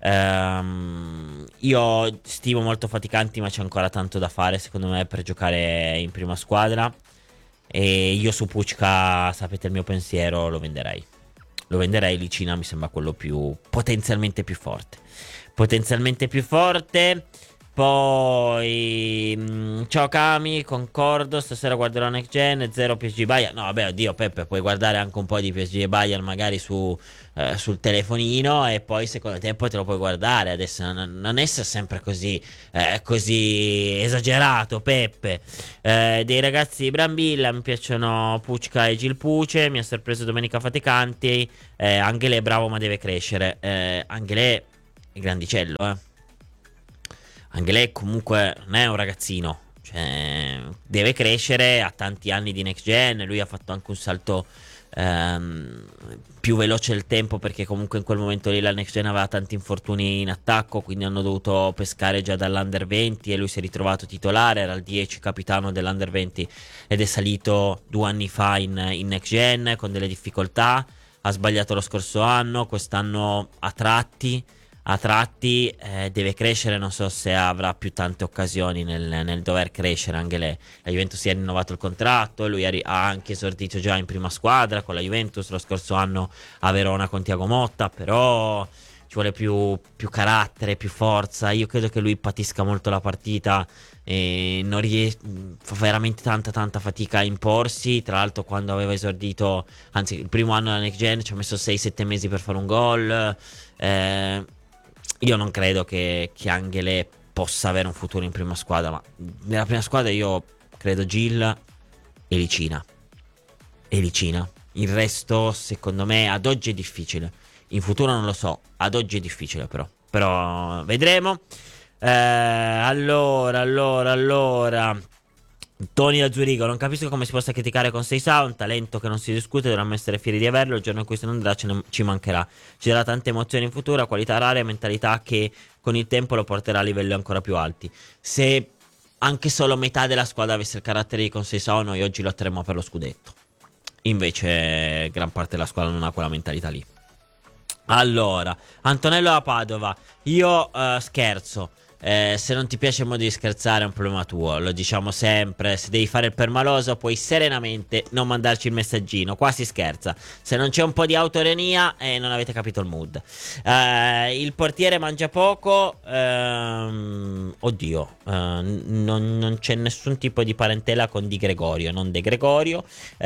Um, io stimo molto Faticanti, ma c'è ancora tanto da fare secondo me per giocare in prima squadra. E io su Pucca, sapete il mio pensiero, lo venderei. Lo venderei. Licina mi sembra quello più potenzialmente più forte. Potenzialmente più forte. Poi mh, ciao Kami, concordo, stasera guarderò Next Gen, zero P S G Bayern. No vabbè, oddio Peppe, puoi guardare anche un po' di P S G e Bayern magari su, eh, sul telefonino, e poi secondo tempo te lo puoi guardare. Adesso non, non essere sempre così, eh, così esagerato, Peppe. Eh, dei ragazzi di Brambilla mi piacciono Pucca e Gil Puce, mi ha sorpreso Domenica Faticanti. eh, Anghelè è bravo ma deve crescere. eh, Anghelè è grandicello, eh Anche lei comunque non è un ragazzino, cioè deve crescere, ha tanti anni di next gen. Lui ha fatto anche un salto ehm, più veloce del tempo, perché comunque in quel momento lì la next gen aveva tanti infortuni in attacco, quindi hanno dovuto pescare già dall'under venti e lui si è ritrovato titolare, era il dieci capitano dell'under venti ed è salito due anni fa in, in next gen con delle difficoltà. Ha sbagliato lo scorso anno, quest'anno a tratti A tratti eh, deve crescere, non so se avrà più tante occasioni nel, nel dover crescere anche lei. La Juventus si è rinnovato il contratto, lui ha, ri- ha anche esordito già in prima squadra con la Juventus lo scorso anno a Verona con Thiago Motta, però ci vuole più, più carattere, più forza. Io credo che lui patisca molto la partita e non ries- fa veramente tanta tanta fatica a imporsi. Tra l'altro quando aveva esordito, anzi il primo anno della Next Gen ci ha messo sei sette mesi per fare un gol. eh, Io non credo che, che Anghelè possa avere un futuro in prima squadra, ma nella prima squadra io credo Gil e Licina. E Licina. Il resto, secondo me, ad oggi è difficile. In futuro non lo so, ad oggi è difficile però. Però vedremo. Eh, allora, allora, allora... Tony da Zurigo, non capisco come si possa criticare con Seisao, un talento che non si discute, dovremmo essere fieri di averlo. Il giorno in cui se ne andrà ce ne, ci mancherà. Ci darà tante emozioni in futuro, qualità rare e mentalità che con il tempo lo porterà a livelli ancora più alti. Se anche solo metà della squadra avesse il carattere di Seisao, noi oggi lotteremmo per lo scudetto. Invece gran parte della squadra non ha quella mentalità lì. Allora, Antonello da Padova, io uh, scherzo. Eh, se non ti piace il modo di scherzare è un problema tuo, lo diciamo sempre. Se devi fare il permaloso puoi serenamente non mandarci il messaggino, qua si scherza. Se non c'è un po' di autoironia eh, non avete capito il mood. eh, Il portiere mangia poco. ehm, Oddio, eh, non, non c'è nessun tipo di parentela con Di Gregorio, non De Gregorio.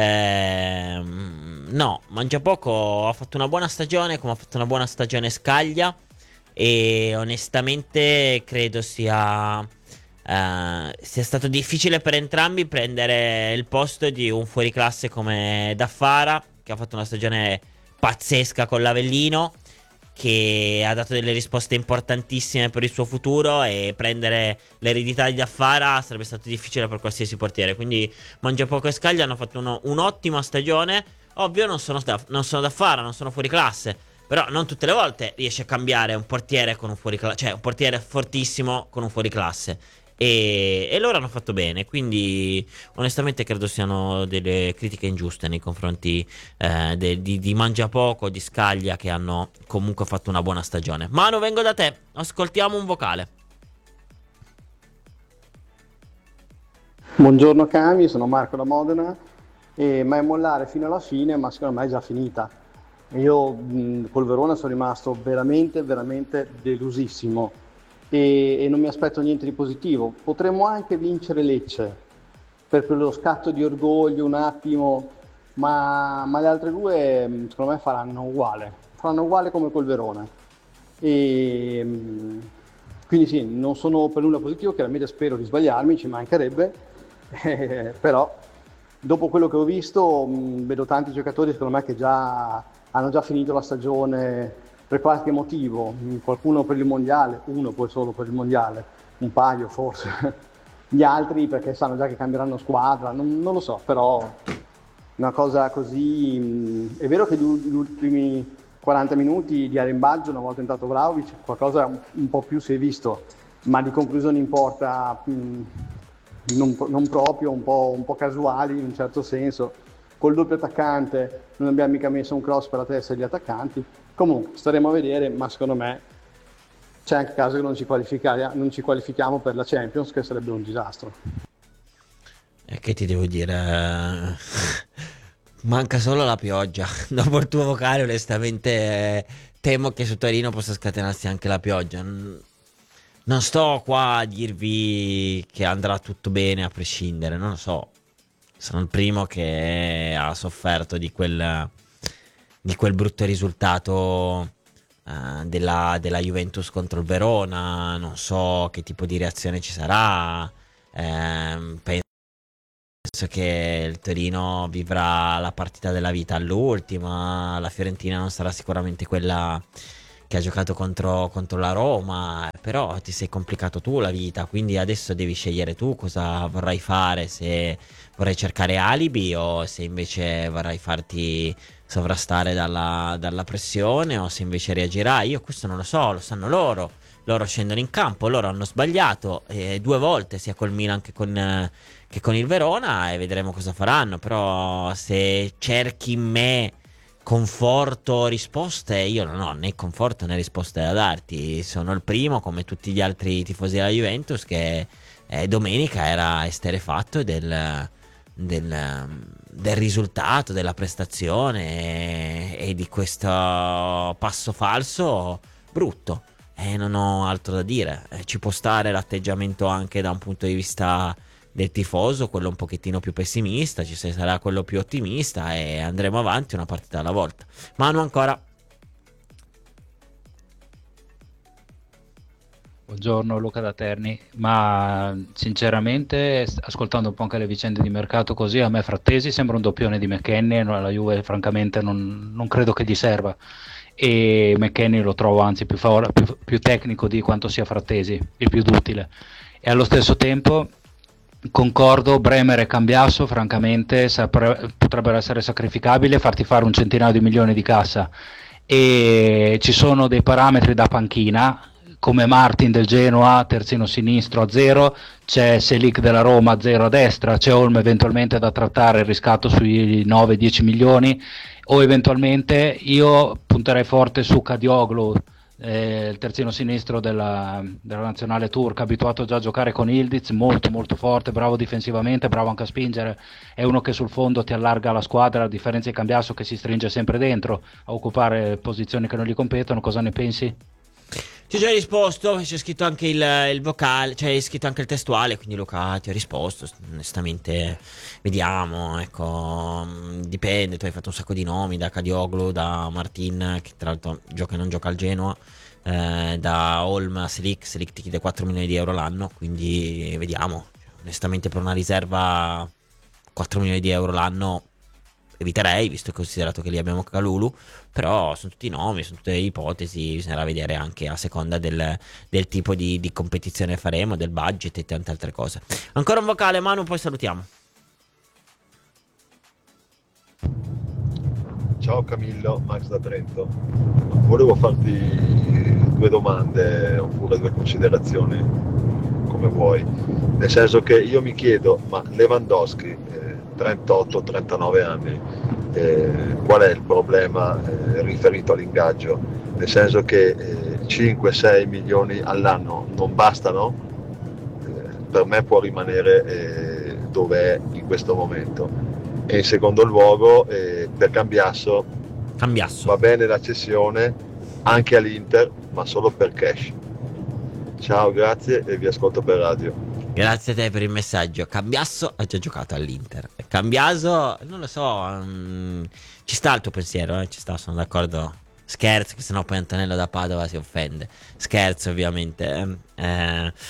ehm, No, mangia poco. Ha fatto una buona stagione, come ha fatto una buona stagione Scaglia. E onestamente credo sia, uh, sia stato difficile per entrambi prendere il posto di un fuoriclasse come Daffara, che ha fatto una stagione pazzesca con l'Avellino, che ha dato delle risposte importantissime per il suo futuro, e prendere l'eredità di Daffara sarebbe stato difficile per qualsiasi portiere. Quindi Mangiapoco e Scaglia hanno fatto uno, un'ottima stagione. Ovvio non sono, da, non sono Daffara, non sono fuoriclasse, però non tutte le volte riesce a cambiare un portiere con un fuoriclasse, cioè un portiere fortissimo con un fuoriclasse. E, e loro hanno fatto bene. Quindi onestamente credo siano delle critiche ingiuste nei confronti eh, de, di, di Mangiapoco, di Scaglia, che hanno comunque fatto una buona stagione. Manu, vengo da te, ascoltiamo un vocale. Buongiorno Cami, sono Marco da Modena. E mai mollare fino alla fine, ma secondo me è già finita. Io mh, col Verona sono rimasto veramente, veramente delusissimo e, e non mi aspetto niente di positivo. Potremmo anche vincere Lecce per quello scatto di orgoglio un attimo, ma, ma le altre due mh, secondo me faranno uguale, faranno uguale come col Verona. E, mh, quindi sì, non sono per nulla positivo, chiaramente spero di sbagliarmi, ci mancherebbe, eh, però dopo quello che ho visto mh, vedo tanti giocatori secondo me che già hanno già finito la stagione per qualche motivo, qualcuno per il mondiale, uno poi solo per il mondiale, un paio forse, gli altri perché sanno già che cambieranno squadra, non, non lo so, però una cosa così, mh, è vero che gli, gli ultimi quaranta minuti di arrembaggio, una volta entrato Vlahovic, qualcosa un, un po' più si è visto, ma di conclusione in porta mh, non, non proprio, un po', un po' casuali in un certo senso. Col doppio attaccante non abbiamo mica messo un cross per la testa degli attaccanti. Comunque staremo a vedere, ma secondo me c'è anche caso che non ci, non ci qualifichiamo per la Champions, che sarebbe un disastro. E che ti devo dire? Manca solo la pioggia. Dopo il tuo vocale, onestamente, eh, temo che su Torino possa scatenarsi anche la pioggia. Non sto qua a dirvi che andrà tutto bene a prescindere, non lo so. Sono il primo che ha sofferto di quel, di quel brutto risultato uh, della, della Juventus contro il Verona. Non so che tipo di reazione ci sarà. Eh, penso che il Torino vivrà la partita della vita all'ultima. La Fiorentina non sarà sicuramente quella che ha giocato contro, contro la Roma, però ti sei complicato tu la vita, quindi adesso devi scegliere tu cosa vorrai fare, se vorrai cercare alibi o se invece vorrai farti sovrastare dalla, dalla pressione o se invece reagirai. Io questo non lo so, lo sanno loro. Loro scendono in campo, loro hanno sbagliato eh, due volte, sia col Milan che con, eh, che con il Verona, e vedremo cosa faranno. Però se cerchi in me conforto, risposte, io non ho né conforto né risposte da darti. Sono il primo, come tutti gli altri tifosi della Juventus, che eh, domenica era esterrefatto del, del, del risultato, della prestazione e, e di questo passo falso brutto. E non ho altro da dire. Eh, ci può stare l'atteggiamento anche da un punto di vista del tifoso, quello un pochettino più pessimista, ci sarà quello più ottimista e andremo avanti una partita alla volta. Manu ancora. Buongiorno, Luca da Terni, ma sinceramente ascoltando un po' anche le vicende di mercato così, a me Frattesi sembra un doppione di McKennie, la Juve francamente non, non credo che gli serva, e McKennie lo trovo anzi più, favor- più, più tecnico di quanto sia Frattesi, il più duttile. E allo stesso tempo concordo, Bremer e Cambiasso francamente sapre- potrebbero essere sacrificabili e farti fare un centinaio di milioni di cassa, e ci sono dei parametri da panchina come Martin del Genoa, terzino sinistro a zero, c'è Selic della Roma a zero a destra, c'è Olmo eventualmente da trattare il riscatto sui nove dieci milioni, o eventualmente io punterei forte su Kadioglu, eh, il terzino sinistro della, della nazionale turca, abituato già a giocare con Ildiz, molto molto forte, bravo difensivamente, bravo anche a spingere, è uno che sul fondo ti allarga la squadra, a differenza di Cambiasso che si stringe sempre dentro a occupare posizioni che non gli competono. Cosa ne pensi? Ti ho già risposto, c'è scritto anche il, il vocale, cioè è scritto anche il testuale, quindi Luca ti ho risposto, onestamente vediamo, ecco, dipende, tu hai fatto un sacco di nomi, da Kadioglu, da Martin, che tra l'altro gioca e non gioca al Genoa, eh, da Olm a Selic, Selic ti chiede quattro milioni di euro l'anno, quindi vediamo, onestamente per una riserva quattro milioni di euro l'anno eviterei, visto e considerato che lì abbiamo Kalulu, però sono tutti nomi, sono tutte ipotesi, bisognerà vedere anche a seconda del, del tipo di, di competizione faremo, del budget e tante altre cose. Ancora un vocale, Manu, poi salutiamo. Ciao Camillo, Max da Trento. Volevo farti due domande oppure due considerazioni, come vuoi. Nel senso che io mi chiedo, ma Lewandowski, eh, trentotto trentanove anni, eh, qual è il problema eh, riferito all'ingaggio? Nel senso che eh, cinque sei milioni all'anno non bastano? Eh, per me può rimanere eh, dove è in questo momento. E in secondo luogo, eh, per Cambiasso, Cambiasso va bene la cessione anche all'Inter, ma solo per cash. Ciao, grazie e vi ascolto per radio. Grazie a te per il messaggio. Cambiasso ha già giocato all'Inter. Cambiaso, non lo so, um, ci sta il tuo pensiero, eh? Ci sta, sono d'accordo. Scherzo, che sennò poi Antonello da Padova si offende. Scherzo, ovviamente. Eh,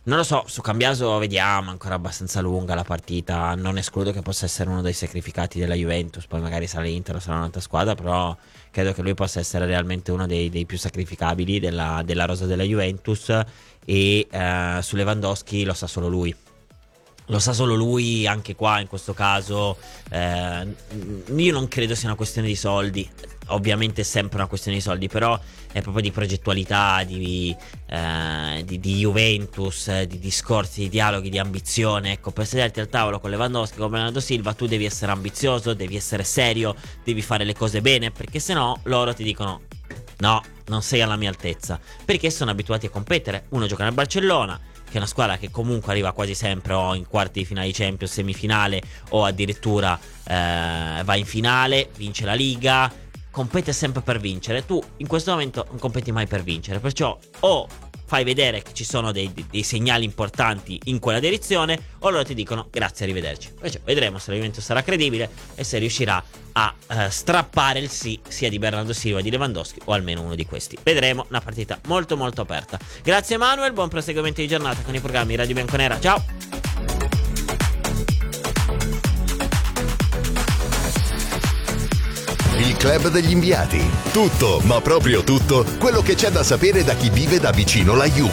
Non lo so, su Cambiaso vediamo, ancora abbastanza lunga la partita, non escludo che possa essere uno dei sacrificati della Juventus, poi magari sarà l'Inter o sarà un'altra squadra, però credo che lui possa essere realmente uno dei, dei più sacrificabili della, della rosa della Juventus, e eh, su Lewandowski lo sa solo lui. Lo sa solo lui, anche qua in questo caso eh, io non credo sia una questione di soldi, ovviamente è sempre una questione di soldi, però è proprio di progettualità, di, eh, di, di Juventus, di discorsi, di dialoghi, di ambizione. Ecco, per sederti al tavolo con Lewandowski, con Bernardo Silva, tu devi essere ambizioso, devi essere serio, devi fare le cose bene, perché se no loro ti dicono no, non sei alla mia altezza, perché sono abituati a competere. Uno gioca nel Barcellona, che è una squadra che comunque arriva quasi sempre o in quarti di finale di Champions, semifinale, o addirittura eh, va in finale, vince la Liga, compete sempre per vincere. Tu in questo momento non competi mai per vincere, perciò o fai vedere che ci sono dei, dei segnali importanti in quella direzione, o loro ti dicono grazie, arrivederci. Perciò vedremo se la Juventus sarà credibile e se riuscirà a eh, strappare il sì sia di Bernardo Silva e di Lewandowski, o almeno uno di questi. Vedremo, una partita molto molto aperta. Grazie Manuel, buon proseguimento di giornata con i programmi Radio Bianconera. Ciao! Il club degli inviati. Tutto, ma proprio tutto, quello che c'è da sapere da chi vive da vicino la Juve.